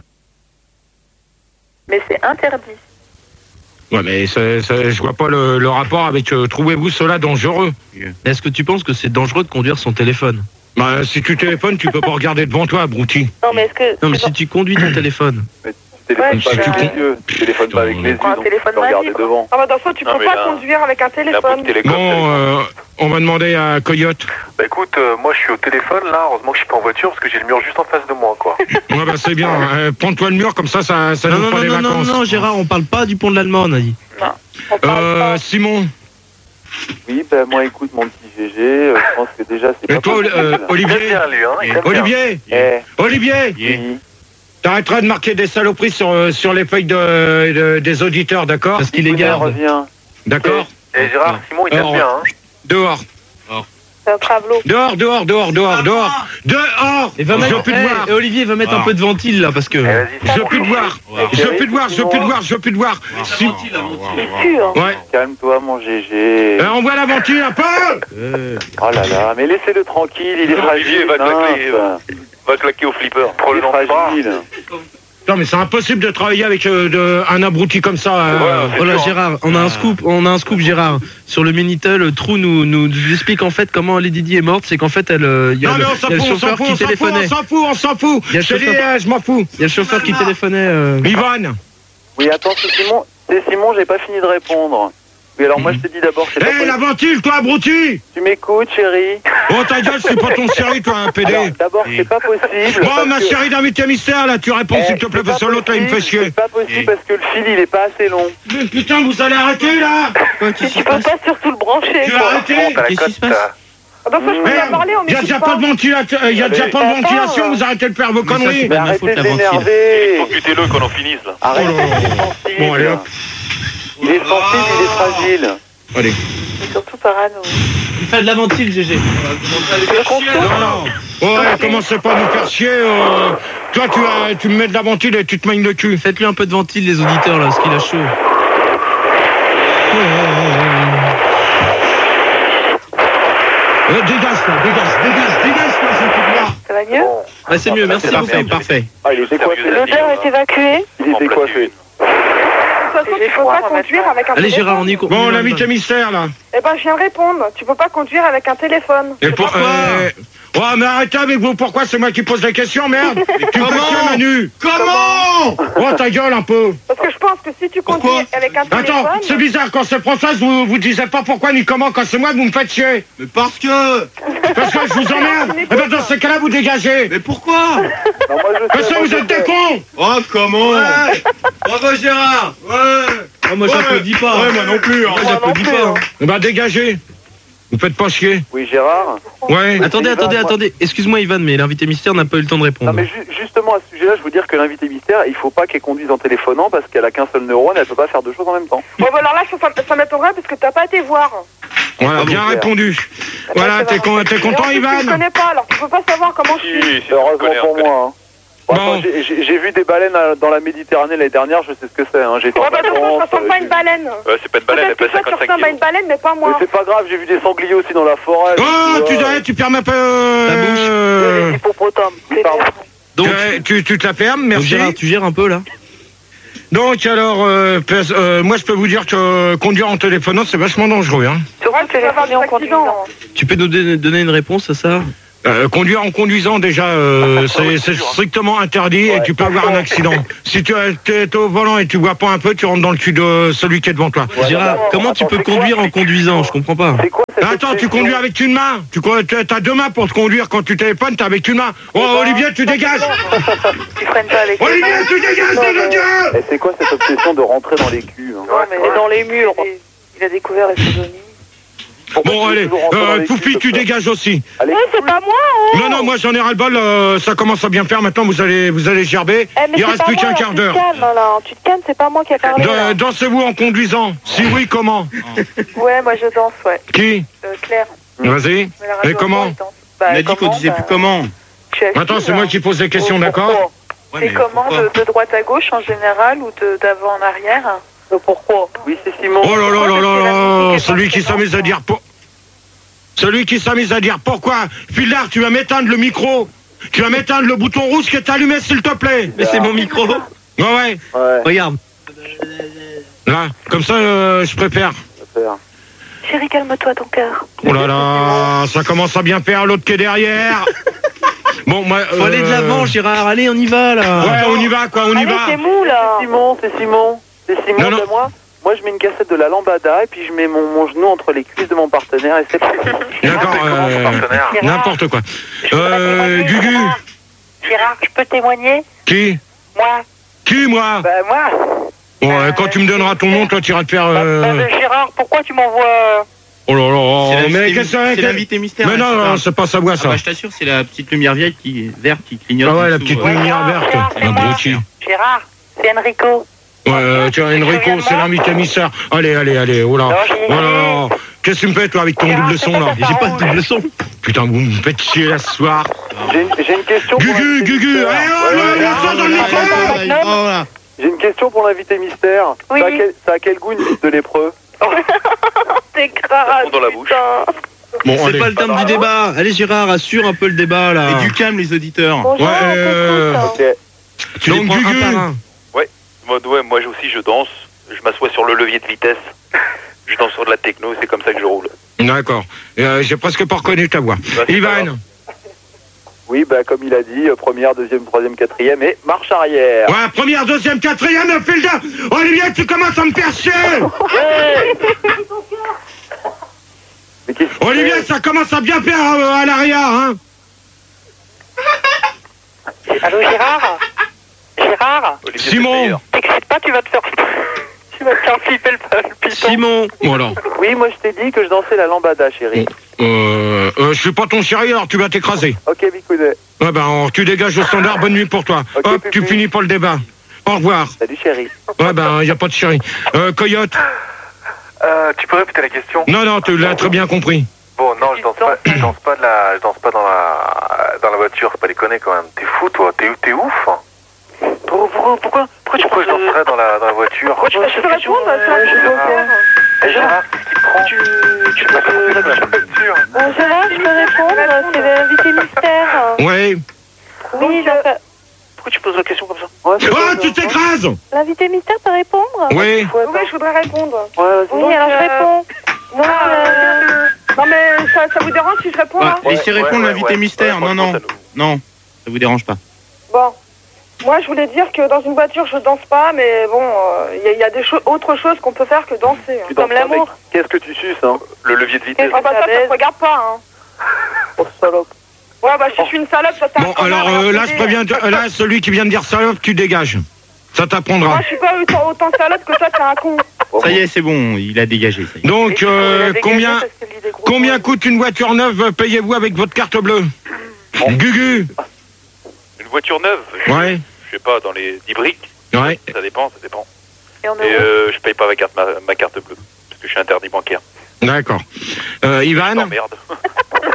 S1: Mais c'est interdit.
S3: Ouais, mais c'est- c'est- je vois pas le, le rapport avec euh, trouvez-vous cela dangereux.
S4: Est-ce que tu penses que c'est dangereux de conduire son téléphone?
S3: Bah, si tu téléphones, tu peux pas regarder devant toi, abruti.
S8: Non, mais est-ce que.
S4: Non, mais si tu conduis ton téléphone.
S9: Tu téléphones
S8: Ouais,
S9: pas
S3: si
S9: avec
S3: tu
S9: les
S3: con-
S9: yeux, tu téléphones pas avec les yeux,
S1: prends un
S9: donc tu
S1: téléphone
S9: peux regarder
S1: magique.
S9: devant.
S5: Ah bah dans ça, tu
S2: Non,
S5: peux
S2: mais
S5: pas
S2: là-
S5: conduire avec un
S2: La
S5: téléphone.
S2: boucle télécom,
S3: Bon, euh, on va demander à Coyote.
S2: Bah écoute, euh, moi je suis au téléphone là, heureusement que je suis pas en voiture parce que j'ai le mur juste en face de moi quoi.
S3: Ouais, bah c'est bien. Euh, Prends-toi le mur, comme ça, ça, ça
S4: Non,
S3: nous
S4: non,
S3: fera
S4: non,
S3: des
S4: non, non,
S3: vacances.
S4: non, Gérard, on parle pas du pont de l'Allemand, on a dit.
S5: On parle
S3: Euh,
S5: pas.
S3: Simon,
S9: Oui, ben moi écoute mon petit G G, euh, je pense que déjà c'est
S3: et
S9: pas
S3: toi,
S9: possible.
S3: euh,
S2: Il aime
S3: Olivier,
S2: bien lui, hein. Il aime bien.
S3: Olivier,
S9: Eh,
S3: Olivier,
S9: oui.
S3: t'arrêteras de marquer des saloperies sur, euh, sur les feuilles de, de- des auditeurs, d'accord?
S4: Parce qu'il est
S9: Écoute,
S4: garde.
S9: reviens.
S3: D'accord?
S2: Et Gérard, Simon il t'aime
S3: Alors,
S2: bien, hein.
S3: Dehors,
S8: C'est un travelot.
S3: dehors, dehors, dehors, dehors, dehors, dehors!
S4: Et va
S3: Je
S4: mettre,
S3: veux plus te
S4: eh,
S3: voir.
S4: et Olivier va mettre un peu de ventile là parce que.
S2: Eh, vas-y,
S3: Je veux
S2: Simon.
S3: plus te voir. Je veux plus te voir, je veux plus te voir, je veux plus te voir. Si-
S8: C'est sûr.
S3: Ouais.
S9: Calme-toi mon G G.
S3: Euh, on voit la ventile un peu!
S9: Oh là là, mais laissez-le tranquille, il est
S2: Olivier
S9: fragile.
S2: va claquer,
S9: mince.
S2: euh, va claquer au flipper. Prends
S9: Il
S2: le
S9: est
S2: dans le bras.
S9: fragile.
S3: Non, mais c'est impossible de travailler avec euh, de- un abruti comme ça. euh.
S2: Ouais, c'est
S4: Voilà
S2: dur, hein.
S4: Gérard, on a un scoop, on a un scoop Gérard sur le Minitel. Trou nous nous explique en fait comment Lady Di est morte, c'est qu'en fait elle, euh, il y a
S3: Non,
S4: le,
S3: mais on s'en
S4: il y a le
S3: fout, on s'en
S4: chauffeur
S3: fout,
S4: qui
S3: on s'en fout,
S4: téléphonait.
S3: on s'en fout, on s'en fout.
S4: Il y a le
S3: Je te dis,
S4: chauffeur.
S3: euh, je m'en fous.
S4: Il y a le chauffeur qui téléphonait. euh,
S3: Yvonne,
S9: Oui, attends, c'est Simon, c'est Simon, j'ai pas fini de répondre. Oui, alors moi je t'ai dit d'abord, c'est
S3: hé,
S9: pas
S3: la
S9: possible.
S3: ventile, toi, abruti!
S9: Tu m'écoutes, chérie?
S3: Oh, ta gueule, c'est pas ton chéri, toi, un
S9: Alors,
S3: pédé.
S9: d'abord, c'est pas possible.
S3: Bon,
S9: parce
S3: ma
S9: que-
S3: chérie d'invité mystère, là, tu réponds,
S9: Eh,
S3: s'il te plaît,
S9: c'est
S3: parce que
S9: pas
S3: l'autre, là, il me fait
S9: possible,
S3: chier.
S9: C'est pas possible parce que le fil, il est pas assez long.
S3: Mais putain, vous allez arrêter, là?
S8: Tu peux pas surtout le brancher,
S3: Tu vas
S8: quoi.
S3: arrêter?
S2: Monte à la
S4: Qu'est-ce qui se
S2: côte,
S4: passe
S2: t'as-
S5: Ah bah ça, je peux
S3: Merde,
S5: pas parler, on
S3: il y a
S5: m'écoute
S3: déjà pas de ventilation, il y a déjà pas de ventilation, vous arrêtez de faire vos
S4: Mais ça,
S3: conneries.
S4: c'est
S9: Mais
S4: pas de ma faute,
S9: arrêtez de
S4: la ventile.
S9: l'énerver.
S2: Faut buter-le qu'on en finisse là.
S9: Arrêtez,
S3: Oh là là.
S9: il est sensible.
S3: Bon, allez, hop.
S9: Il est sensible, il est fragile.
S3: Allez.
S1: C'est surtout parano.
S4: Il fait de la ventile G G.
S3: Non, non. Ouais, commencez pas à nous faire chier. euh. Toi, tu, as, tu me mets de la ventile et tu te maignes le cul.
S4: Faites-lui un peu de ventile les auditeurs là, parce qu'il a chaud.
S3: Euh, dégage, toi, dégage, dégage, dégage, toi, c'est tout droit.
S8: Ça va mieux?
S4: Ouais, c'est mieux, merci,
S2: c'est la
S4: parfait,
S2: merde.
S4: parfait.
S9: Ah, il est décoiffé.
S8: L'odeur est évacuée.
S9: Il est décoiffé.
S5: De toute façon, tu peux pas conduire avec un
S4: Allez
S5: téléphone.
S4: Gérard, on y court.
S3: Bon, l'invité mystère, là.
S5: Eh ben, je viens de répondre. Tu peux pas conduire avec un téléphone.
S3: Et
S5: C'est
S3: pour,
S5: pas-
S3: euh... Oh, mais arrêtez avec vous, pourquoi c'est moi qui pose la question, merde? Tu me fais chier, Manu. Comment? Oh, ta gueule, un peu.
S5: Parce que je pense que si tu conduis
S3: Pourquoi?
S5: avec un
S3: Attends,
S5: téléphone...
S3: c'est bizarre, quand c'est Françoise, vous vous disiez pas pourquoi ni comment, quand c'est moi, vous me faites chier.
S6: Mais parce que.
S3: Parce que je vous emmerde. Eh ben, dans ce cas-là, vous dégagez.
S6: Mais pourquoi?
S9: Non, moi, je
S3: Parce
S9: sais,
S3: que
S9: moi,
S3: vous
S9: je
S3: êtes des
S9: sais.
S3: cons.
S6: Oh, comment? Bravo Gérard. Ouais.
S4: Oh, moi j'applaudis pas.
S6: Ouais, moi non plus. hein.
S4: Moi j'applaudis
S5: non plus,
S4: pas.
S5: hein.
S3: Eh ben, dégagez. Vous faites pas chier.
S9: Oui, Gérard.
S3: Ouais.
S4: Attendez,
S9: Ivan,
S4: attendez,
S9: moi-
S4: attendez. Excuse-moi Ivan, mais l'invité mystère n'a pas eu le temps de
S9: Non,
S4: répondre.
S9: mais ju- justement, à ce sujet-là, je veux dire que l'invité mystère, il faut pas qu'elle conduise en téléphonant parce qu'elle a qu'un seul neurone, elle peut pas faire deux choses en même temps.
S5: Bon, bah alors là, ça, ça, ça m'étonnerait parce que t'as pas été voir.
S3: Voilà,
S9: Ah,
S3: bien
S9: bon,
S3: répondu. Voilà, t'es con- t'es content,
S5: Tu
S3: Ivan?
S5: connais pas, alors tu peux pas savoir comment je suis.
S9: Heureusement pour moi. Hein. Bon,
S3: Bon.
S9: attends, j'ai- j'ai j'ai vu des baleines à- dans la Méditerranée l'année dernière, je sais ce que c'est. Hein. J'ai été en
S5: Ouais, bah non,
S9: vacances,
S5: ça ressemble
S9: euh,
S5: pas à
S9: j'ai-
S5: une baleine.
S2: Ouais, c'est pas une baleine, elle
S5: Peut-être
S2: pèse
S5: que toi, tu
S2: cinquante-cinq
S5: ressembles à une
S2: kilos.
S5: baleine, mais pas
S9: Mais
S5: moi.
S9: c'est pas grave, j'ai vu des sangliers aussi dans la forêt.
S3: Oh,
S9: je
S3: tu,
S9: dis, ouais.
S3: eh, tu fermes un peu. euh,
S5: Hippopotame.
S9: Oui, pardon.
S4: Donc,
S3: tu, tu, tu te la fermes,
S4: donc,
S3: merci.
S4: Gérard, tu gères un peu là.
S3: Donc alors, euh, pèse- euh, moi je peux vous dire que euh, conduire en téléphonant c'est vachement dangereux. Hein.
S5: Surtout que tu vas avoir des accidents.
S4: Tu peux nous donner donner une réponse à ça?
S3: Euh, conduire en conduisant déjà, euh, c'est c'est strictement interdit et tu peux avoir un accident. Si tu es au volant et tu vois pas un peu, tu rentres dans le cul de celui qui est devant toi.
S4: Gérard,
S9: attends,
S4: comment tu
S9: attends,
S4: peux
S9: c'est quoi,
S4: conduire en
S9: c'est-
S4: conduisant? Je comprends pas.
S9: C'est quoi cette
S3: Attends, tu
S9: expression
S3: conduis avec une main. Tu as deux mains pour te conduire. Quand tu téléphones, t'as avec une main. Oh Olivier, tu dégages.
S1: Tu freines pas avec les
S3: Olivier,
S1: mains.
S3: tu dégages,
S1: Non, mais-
S3: dégage.
S9: Et c'est quoi cette obsession de rentrer dans les culs hein
S1: Non, mais
S5: Et dans les murs.
S1: il- Il a découvert les sodomies.
S9: Pourquoi
S3: Bon
S9: tu veux
S3: allez,
S9: toujours rentrer dans
S3: euh,
S9: les
S3: Poufi,
S9: culs,
S3: tu
S9: comme ça
S3: dégages aussi.
S9: Allez,
S5: Ouais, c'est pas moi, oh.
S3: Non, non, moi j'en ai ras le bol. euh, ça commence à bien faire. Maintenant, vous allez, vous allez gerber.
S8: Eh, mais
S3: Il
S8: c'est
S3: reste
S8: pas
S3: plus
S8: moi,
S3: qu'un
S8: là,
S3: quart
S8: tu
S3: d'heure.
S8: te calmes, là. Tu te calmes, c'est pas moi qui ai parlé.
S3: Da-
S8: là.
S3: Dansez-vous en conduisant? Si oui, comment?
S1: Ouais, moi je danse, ouais.
S3: Qui?
S1: Euh, Claire.
S3: Vas-y.
S1: Mais la radio
S3: Et comment?
S1: elle danse. Bah,
S7: On a dit qu'on
S1: comment,
S7: disait
S1: bah,
S7: plus comment.
S1: tu as
S3: Attends,
S1: vu,
S3: c'est
S1: là.
S3: moi qui pose des questions,
S1: Pourquoi
S3: d'accord?
S7: Ouais,
S1: C'est
S7: mais
S1: comment
S7: pourquoi
S1: de, de droite à gauche en général ou de d'avant en arrière?
S5: Pourquoi?
S9: Oui, c'est Simon.
S3: Oh là là là là
S1: Pourquoi
S3: là,
S1: c'est la musique
S3: celui
S1: est
S3: qui s'amuse à dire pour... Celui qui s'amuse à dire pourquoi? Filard, tu vas m'éteindre le micro. Tu vas m'éteindre le bouton rouge qui est allumé, s'il te plaît.
S4: Mais c'est mon micro.
S3: Ouais, ouais.
S9: Ouais,
S4: Regarde.
S3: Là, comme ça, euh, je préfère.
S9: ça va faire.
S8: Chérie, calme-toi ton cœur.
S3: Oh là là, ça commence à bien faire, l'autre qui est derrière. Bon, moi...
S4: Faut aller de l'avant, Gérard. Allez, on y va là.
S3: Ouais, on y va, quoi, on y
S8: Allez,
S3: va.
S8: c'est mou, là.
S9: C'est Simon, c'est Simon. C'est Simon,
S3: Non, non.
S9: ben moi. Moi, je mets une cassette de la lambada et puis je mets mon, mon genou entre les cuisses de mon partenaire et c'est parti.
S3: D'accord,
S2: Comment
S3: euh,
S2: son partenaire?
S3: n'importe quoi. Euh, Gugu,
S8: Gérard, je peux témoigner?
S3: qui?
S8: Moi.
S3: Qui, moi?
S8: Bah, moi.
S3: Bon, euh, quand tu me donneras ton nom, toi, tu iras te faire...
S8: Bah,
S3: euh,
S8: bah, Gérard, pourquoi tu m'envoies...
S3: Oh là là,
S7: C'est
S3: mais
S7: l'invité-
S3: qu'est-ce que
S7: c'est
S3: c'est?
S7: l'invité mystère.
S3: Mais
S7: là,
S3: non,
S7: c'est
S3: non,
S7: pas-
S3: c'est pas sa voix,
S7: Ah
S3: ça.
S7: bah, je t'assure, c'est la petite lumière verte qui, verte qui clignote.
S3: Ah ouais,
S7: en
S3: la
S7: dessous,
S3: petite
S7: ouais.
S3: lumière verte.
S8: Gérard, c'est moi.
S3: Abruti.
S8: Gérard, c'est Enrico.
S3: Ouais, euh, tiens, Enrico, c'est l'invité mystère. Allez, allez, allez, oh là.
S8: Non, j'ai-
S3: Oh là là. Qu'est-ce que tu me fais, toi, avec ton
S8: Gérard,
S3: double
S8: c'est
S3: son,
S8: pas
S3: là?
S8: ta
S4: J'ai pas de double son.
S3: Putain, vous me faites chier là ce soir.
S9: J'ai une, j'ai une question pour
S3: Gugu,
S9: l'invité
S3: Gugu,
S9: mystère.
S3: allez, oh,
S9: Ouais,
S3: là,
S9: ouais,
S3: là,
S9: ouais,
S3: sors dans le
S9: ouais,
S3: micro.
S9: ouais, ouais.
S7: Oh là.
S9: J'ai une question pour l'invité mystère.
S8: Oui.
S9: Ça a quel, ça a quel goût une bite de lépreux?
S5: T'es grave.
S2: Dans la bouche.
S3: Bon,
S4: C'est
S3: allez.
S4: pas le terme du débat. Allez, Gérard, assure un peu le débat là.
S7: Et du calme, les auditeurs.
S8: Bonjour,
S3: Ouais, euh,
S8: on t'écoute.
S9: Ok.
S4: Tu les
S3: Donc,
S4: prends un
S3: Gugu.
S4: par un.
S2: Moi, ouais, moi aussi je danse. Je m'assois sur le levier de vitesse. Je danse sur de la techno, c'est comme ça que je roule.
S3: D'accord. Euh, J'ai presque pas reconnu ta voix.
S2: Bah, c'est pas
S3: Ivan.
S2: grave.
S9: Oui, bah, comme il a dit, euh, première, deuxième, troisième, quatrième et marche arrière.
S3: Ouais, première, deuxième, quatrième, file de... Olivier, tu commences à me faire chier.
S9: Mais qu'est-ce qu'il
S3: Olivier,
S9: fait
S3: ça commence à bien faire euh, à l'arrière, hein.
S8: Allô, Gérard? Gérard?
S2: Olivier
S3: Simon.
S2: Pelletier.
S8: T'excites pas, tu vas te faire... tu vas te faire flipper le, le piton.
S3: Simon. Voilà.
S9: Oui, moi je t'ai dit que je dansais la lambada, chérie.
S3: Euh, euh, je suis pas ton chéri, alors tu vas t'écraser.
S9: Ok, Bicoudet.
S3: Ouais, ben, alors, tu dégages au standard, bonne nuit pour toi.
S9: Ok,
S3: Hop,
S9: Pupi.
S3: tu finis pas le débat. Au revoir.
S9: Salut, chérie.
S3: Ouais, ben, y a pas de chéri. Euh, Coyote.
S2: Euh, tu peux répéter la question?
S3: Non, non, tu l'as très bien compris.
S2: Bon, non, je danse pas, je danse pas de la, je danse pas dans la, dans la voiture, c'est pas déconner quand même. T'es fou, toi, t'es, t'es ouf. Pourquoi, pourquoi, pourquoi, pourquoi, pourquoi je danserais dans la, dans la voiture?
S5: Pourquoi tu peux répondre à ça? Je suis
S2: Eh, Gérard, qu'est-ce qui te prend? Tu, tu te poses la voiture.
S8: Bon, Gérard, je peux répondre? C'est l'invité mystère.
S3: Ouais.
S8: Oui, je...
S2: Pourquoi tu poses la question comme ça?
S9: Ouais, c'est
S3: Oh,
S9: bon,
S3: tu
S9: ça.
S3: t'écrases.
S8: L'invité mystère peut répondre?
S3: Oui.
S9: Ouais,
S5: Oui, je voudrais répondre.
S9: ouais, vas-y.
S8: Oui, alors je
S5: euh,
S8: réponds. Donc,
S5: Ah,
S8: euh,
S5: euh, non, mais ça, ça vous dérange si je réponds,
S7: Ouais,
S5: là?
S7: laissez
S2: Ouais,
S7: répondre
S2: ouais,
S7: l'invité
S2: ouais,
S7: mystère.
S2: ouais,
S7: non, non,
S2: franchement, ça nous-
S7: non, ça vous dérange pas.
S5: Bon. Moi, je voulais dire que dans une voiture, je danse pas, mais bon, il y, a- y a des cho- autres choses qu'on peut faire que danser. hein.
S9: Tu danses
S8: Comme
S9: pas,
S8: l'amour.
S9: mec. Qu'est-ce que tu suces, hein?
S2: Le levier de vitesse.
S5: Ah bah ça, ça te regarde pas, hein.
S9: Oh, salope.
S5: Ouais, bah je suis une salope, ça t'arrive.
S3: Bon, alors euh, là, je préviens, là, celui qui vient de dire salope, tu dégages. Ça t'apprendra.
S5: Moi, je suis pas autant, autant salope que toi, t'es un con.
S7: Ça y est, c'est bon, il a dégagé. Ça y est.
S3: Donc, euh, combien, combien coûte une voiture neuve, payez-vous avec votre carte bleue? Gugu.
S2: Une voiture neuve? je-
S3: Ouais.
S2: Je sais pas, dans les dix briques.
S3: Ouais.
S2: Ça dépend, ça dépend.
S1: Et on
S2: Et euh, je paye pas ma carte, ma, ma carte bleue. Parce que je suis interdit bancaire.
S3: D'accord. Euh, Ivan.
S2: Non, merde.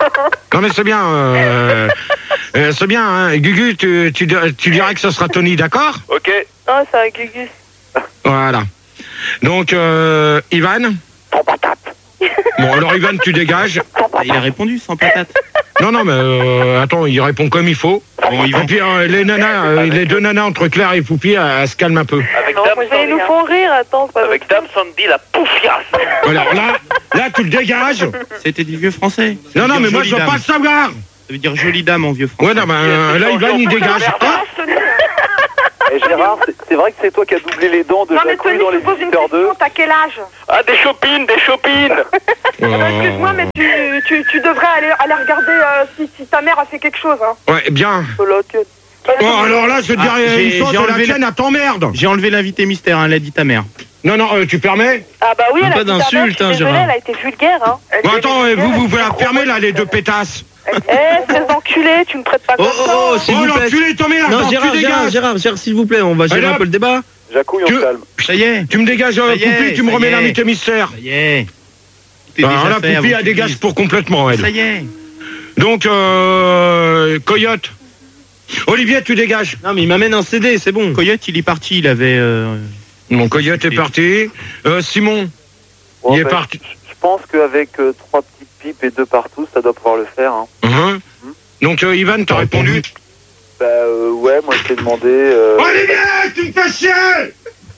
S3: Non mais c'est bien, euh, euh, c'est bien, hein. Gugu, tu, tu, tu dirais que ce sera Tony, d'accord?
S2: Ok.
S8: Non, c'est un Gugus.
S3: Voilà. Donc, euh, Ivan?
S9: Sans patate.
S3: Bon, alors Ivan, tu dégages.
S7: Il a répondu sans patate.
S3: Non, non, mais euh, attends, il répond comme il faut.
S7: Bon, Yvan.
S3: Et puis euh, les nanas, euh, les deux nanas entre Claire et Poupi, elles, elles se calment un peu.
S2: Avec
S8: Non,
S2: Dame
S8: mais ils nous font rire, attends, c'est pas
S2: Avec Dame Sandy, la poufiasse.
S3: Alors là, là, tu le dégages.
S7: C'était du vieux français. Ça
S3: Non,
S7: veut
S3: non,
S7: dire
S3: mais moi,
S7: jolie
S3: je veux
S7: dame.
S3: pas le savoir.
S7: Ça veut dire jolie dame en vieux français.
S3: Ouais, non, ben euh, là, Ivan, il dégage. Ah,
S9: Et Gérard, c'est- c'est vrai que c'est toi qui as doublé les dents de
S5: Non, mais
S9: Jacouille
S5: Tony,
S9: dans
S5: je
S9: les
S5: te pose une
S9: visiteurs deux.
S5: question, t'as quel âge?
S2: Ah, des chopines, des chopines.
S5: Eh ben, excuse-moi, mais tu, tu, tu devrais aller, aller regarder euh, si, si ta mère a fait quelque chose. Hein.
S3: ouais, bien.
S5: Oh là, tu-
S3: Bon, alors là, je te
S7: Ah,
S3: dirais
S7: j'ai-
S3: une chose,
S7: j'ai
S3: la
S7: enlevé
S3: tienne, elle t'emmerde.
S7: J'ai enlevé l'invité mystère, hein, l'a dit ta mère.
S3: Non, non, euh, tu permets?
S8: Ah bah oui,
S4: Pas
S8: elle a dit ta mère, je suis
S4: d'insulte, hein,
S8: désolée,
S4: Gérard.
S8: elle a été vulgaire, hein.
S5: Elle
S3: Bon,
S5: était
S3: attends, euh,
S5: vulgaire,
S3: vous, vous
S5: elle
S3: pouvez la
S5: était
S3: fermer,
S5: gros,
S3: là, les deux
S5: elle-
S3: pétasses.
S8: Eh, ces enculés, tu me traites pas
S4: Oh,
S8: comme
S4: oh, oh,
S8: ça.
S4: s'il
S3: Oh,
S4: vous plaît.
S3: l'enculé, t'emmerdes,
S4: Non,
S3: attends, tu
S4: Gérard, Gérard,
S3: dégages.
S4: Gérard, Gérard, s'il vous plaît, on va gérer
S3: Allez,
S4: un peu le débat.
S9: Jacouille, on
S3: Tu-
S9: se calme.
S7: Ça y est.
S3: Tu me dégages, euh,
S7: Ça y est,
S3: Poupi, tu me
S7: ça y
S3: remets
S7: est.
S3: l'invité mystère.
S7: Ça y est. Tout est
S3: Alors
S7: déjà
S3: là,
S7: fait
S3: Poupi,
S7: avant
S3: elle dégage
S7: qu'il
S3: pour complètement,
S7: dise. Ça
S3: elle.
S7: y est.
S3: Donc, euh, Coyote. Olivier, tu dégages.
S4: Non, mais il m'amène un C D, c'est bon.
S7: Coyote, il est parti, il avait. euh,
S3: Mon Coyote est parti. Euh, Simon,
S9: Bon,
S3: il est
S9: ben,
S3: parti.
S9: Je je pense qu'avec euh, trois petites pipes et deux partout, ça doit pouvoir le faire. Hein.
S3: Hein Donc, euh, Ivan, t'as répondu.
S9: Bah euh, ouais, moi je t'ai demandé... Euh,
S3: Olivier, tu me fais chier.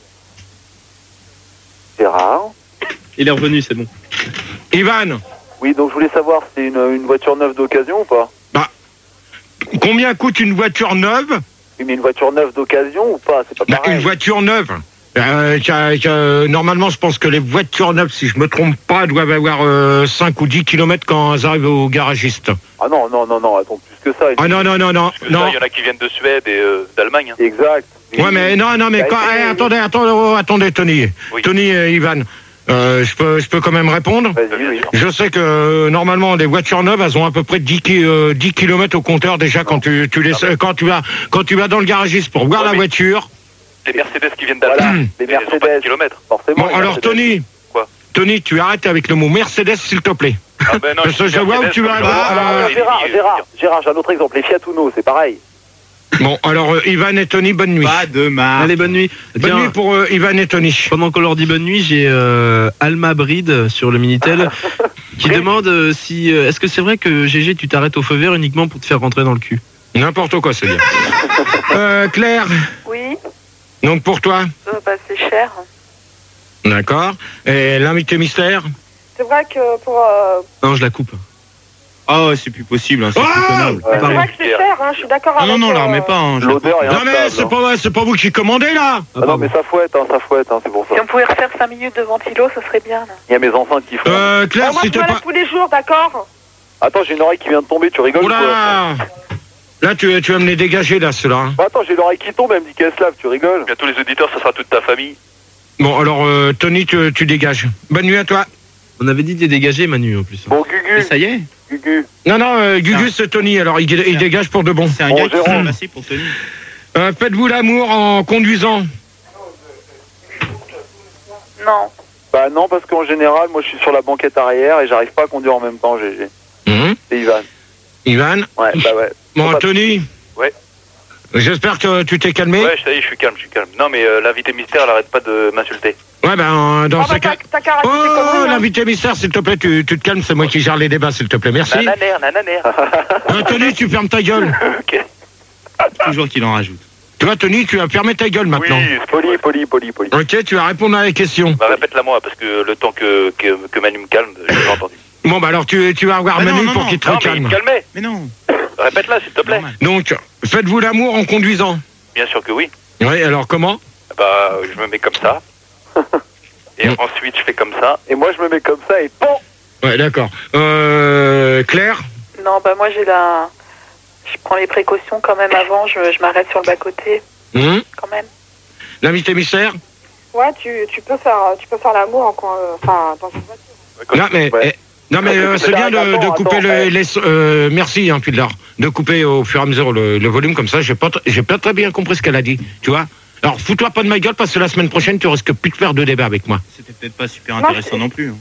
S9: Gérard.
S7: Il est revenu, c'est bon.
S3: Ivan,
S9: Oui, donc je voulais savoir, c'est une, une voiture neuve d'occasion ou pas?
S3: combien coûte une voiture neuve?
S9: Oui, mais une voiture neuve d'occasion ou pas? C'est pas
S3: Bah,
S9: pareil.
S3: une voiture neuve. Euh, qu'a- qu'a- normalement, je pense que les voitures neuves, si je me trompe pas, doivent avoir euh, cinq ou dix kilomètres quand elles arrivent au garagiste.
S9: Ah non, non, non, non, attends, plus que ça.
S3: Ah non, non, non, non,
S2: Parce que
S3: non.
S2: ça, il y en a qui viennent de Suède et euh, d'Allemagne. hein.
S9: Exact.
S3: Ouais, mais non, non, mais
S9: Bah,
S3: quand,
S9: essayez,
S3: eh,
S9: oui.
S3: attendez, attendez, oh, attendez, Tony.
S2: Oui.
S3: Tony et Ivan, euh, je peux, je peux quand même répondre.
S9: Vas-y, oui.
S3: Je sais que euh, normalement les voitures neuves, elles ont à peu près dix, ki- euh, dix kilomètres au compteur déjà quand tu, tu les, euh, quand tu vas, quand tu vas dans le garagiste pour voir
S2: Ouais,
S3: la
S2: mais-
S3: voiture.
S2: Les Mercedes qui viennent
S9: Voilà,
S2: d'Allemagne.
S9: les
S2: mais elles ont pas de
S9: Mercedes.
S2: kilomètres.
S9: Forcément.
S3: Bon,
S9: les
S3: alors
S9: Mercedes.
S3: Tony.
S2: Quoi
S3: Tony, tu arrêtes avec le mot Mercedes, s'il te plaît.
S2: Ah ben non,
S3: Parce que
S2: dis
S3: je vois où
S2: Mercedes,
S3: tu vas.
S2: comme
S3: Ah,
S2: ça,
S3: alors,
S2: euh,
S9: Ah, Gérard,
S2: il-
S9: Gérard, Gérard, j'ai un autre exemple, les Fiat Uno, c'est pareil.
S3: Bon, alors euh, Ivan et Tony, bonne nuit.
S7: Pas de marque.
S4: Allez, bonne nuit.
S3: Bonne
S4: Tiens,
S3: nuit pour euh, Ivan et Tony.
S4: pendant qu'on leur dit bonne nuit, j'ai euh, Alma Bride sur le Minitel qui demande euh, si. euh, Est-ce que c'est vrai que G G, tu t'arrêtes au feu vert uniquement pour te faire rentrer dans le cul?
S3: N'importe quoi, c'est bien. euh, Claire,
S8: Oui,
S3: donc pour toi,
S8: euh, bah c'est cher.
S3: d'accord. Et l'invité mystère.
S5: C'est vrai que pour... euh,
S4: Non, je la coupe.
S7: Ah, ouais, c'est plus possible, hein, c'est
S3: Ah
S7: plus tenable.
S9: Ouais.
S5: c'est
S7: Pardon.
S5: vrai que c'est cher, hein, je suis d'accord
S7: Ah
S5: avec...
S7: non, non, la
S5: euh,
S7: remets pas. Hein, je la coupe.
S9: L'odeur est
S3: Non mais
S9: instable.
S3: c'est
S9: hein.
S3: pas, c'est pas vous qui commandez là.
S9: Ah non, mais ça fouette, hein, ça fouette, hein, c'est pour ça.
S1: Si on pouvait refaire cinq minutes de ventilo, ça serait bien. Là.
S9: Il y a mes enceintes qui font.
S3: Euh,
S5: bah,
S3: Claire,
S5: moi,
S3: si
S5: je
S3: t'es
S5: me lève
S3: pas.
S5: tous les jours, d'accord?
S9: Attends, j'ai une oreille qui vient de tomber, tu rigoles ou quoi?
S3: Oula. Là, tu, tu vas me les dégager là, ceux-là. hein.
S9: Bah, attends, j'ai l'oreille qui tombe, elle me dit qu'elle se lave, tu rigoles?
S2: Bien tous les auditeurs, ça sera toute ta famille.
S3: Bon, alors euh, Tony, tu, tu dégages. Bonne nuit à toi.
S4: On avait dit de les dégager, Manu, en plus.
S9: Bon,
S7: Mais
S9: Gugu,
S7: ça y est.
S9: Gugu.
S3: Non, non, euh, Gugus, c'est Tony. Alors il, il dégage pour de bon.
S7: C'est un
S9: Bon,
S7: gars qui s'est
S9: Jérôme.
S7: passé pour Tony.
S3: Euh, Faites-vous l'amour en conduisant.
S1: Non.
S9: Bah non, parce qu'en général, moi je suis sur la banquette arrière et j'arrive pas à conduire en même temps, G G.
S3: Hum,
S9: C'est Ivan.
S3: Ivan.
S9: Ouais, bah ouais.
S3: Bon,
S9: Faut pas-
S3: Tony.
S2: Ouais.
S3: J'espère que tu t'es calmé.
S2: Ouais, ça y est, je suis calme, je suis calme. Non, mais euh, l'invité mystère, elle arrête pas de m'insulter.
S3: Ouais, ben, euh, dans
S5: Ah
S3: ce
S5: bah,
S3: cas.
S5: t'as t'as qu'à arrêter tes
S3: Oh,
S5: conneries, hein.
S3: l'invité mystère, s'il te plaît, tu, tu te calmes, c'est moi qui gère les débats, s'il te plaît, merci.
S2: Nananère, nananère.
S3: Euh, Tony, tu fermes ta gueule.
S2: Ok.
S7: Toujours qu'il en rajoute.
S3: Tu vois, Tony, tu vas fermer ta gueule maintenant.
S2: Oui,
S9: Poli, poli, poli, poli.
S3: Ok, tu vas répondre à la question.
S2: bah répète-la moi, parce que le temps que, que, que Manu me calme, j'ai pas entendu.
S3: Bon, bah alors, tu, tu vas avoir
S7: Ah non,
S3: Manu
S7: non,
S3: pour
S7: non.
S3: qu'il te
S2: Non, mais il
S3: calme.
S2: me calmait.
S7: Mais non.
S2: Répète-la, s'il te plaît.
S7: Normal.
S3: Donc, faites-vous l'amour en conduisant.
S2: Bien sûr que oui.
S3: Oui, alors comment?
S2: Bah, je me mets comme ça. Et
S3: Mm.
S2: ensuite, je fais comme ça.
S9: Et moi je me mets comme ça et bon.
S3: Ouais, d'accord. Euh, Claire?
S1: Non, bah moi j'ai la... Je prends les précautions quand même avant, je, je m'arrête sur le bas-côté,
S3: Hum,
S1: quand même.
S3: L'invité mystère?
S5: Ouais, tu, tu peux faire, tu peux faire l'amour en, coin- euh, enfin, dans une voiture.
S3: Non, mais,
S9: Ouais.
S3: eh, non, mais euh, c'est bien de, de couper
S9: Attends,
S3: le,
S9: attends,
S3: les... euh, merci, hein, Pudlar, de couper au fur et à mesure le, le volume, comme ça, j'ai pas, tr- j'ai pas très bien compris ce qu'elle a dit, tu vois. Alors, fous-toi pas de ma gueule, parce que la semaine prochaine, tu risques plus de faire de débat avec moi.
S7: C'était peut-être pas super
S5: Moi,
S7: intéressant
S5: je-
S7: non plus. hein.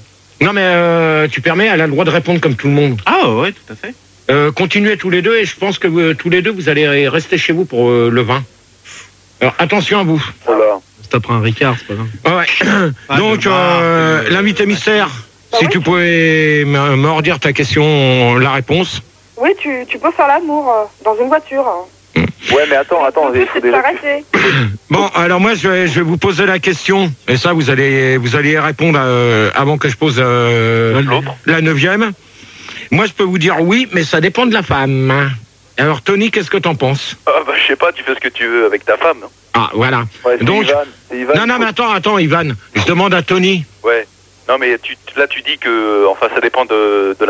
S3: Non, mais euh, tu permets, elle a le droit de répondre comme tout le monde.
S7: Ah ouais, tout à fait.
S3: Euh, continuez tous les deux et je pense que vous, tous les deux, vous allez rester chez vous pour euh, le vin. Alors, attention à vous.
S9: Voilà.
S4: C'est après un Ricard, c'est pas grave.
S3: Ah ouais.
S7: Pas
S3: Donc,
S7: de marque,
S3: euh,
S7: euh,
S3: l'invité mystère,
S5: Bah
S3: si
S5: oui.
S3: tu pouvais me me redire ta question, la réponse.
S5: Oui, tu, tu peux faire l'amour euh, dans une voiture.
S9: Ouais, mais attends, attends,
S5: Le
S9: il
S5: but,
S9: faut
S5: c'est de
S9: déjà...
S5: s'arrêter.
S3: Bon, alors moi, je vais, je vais vous poser la question. Et ça, vous allez, vous allez y répondre euh, avant que je pose euh,
S2: L'autre.
S3: la neuvième. Moi, je peux vous dire oui, mais ça dépend de la femme. Alors, Tony, qu'est-ce que t'en penses?
S2: Ah bah je sais pas, tu fais ce que tu veux avec ta femme, non?
S3: Ah, voilà.
S9: Ouais, c'est
S3: Donc,
S9: Ivan, c'est Ivan.
S3: non, non, mais attends, attends, Ivan. Je demande à Tony.
S2: Ouais. Non mais tu, là tu dis que, enfin ça dépend de, de la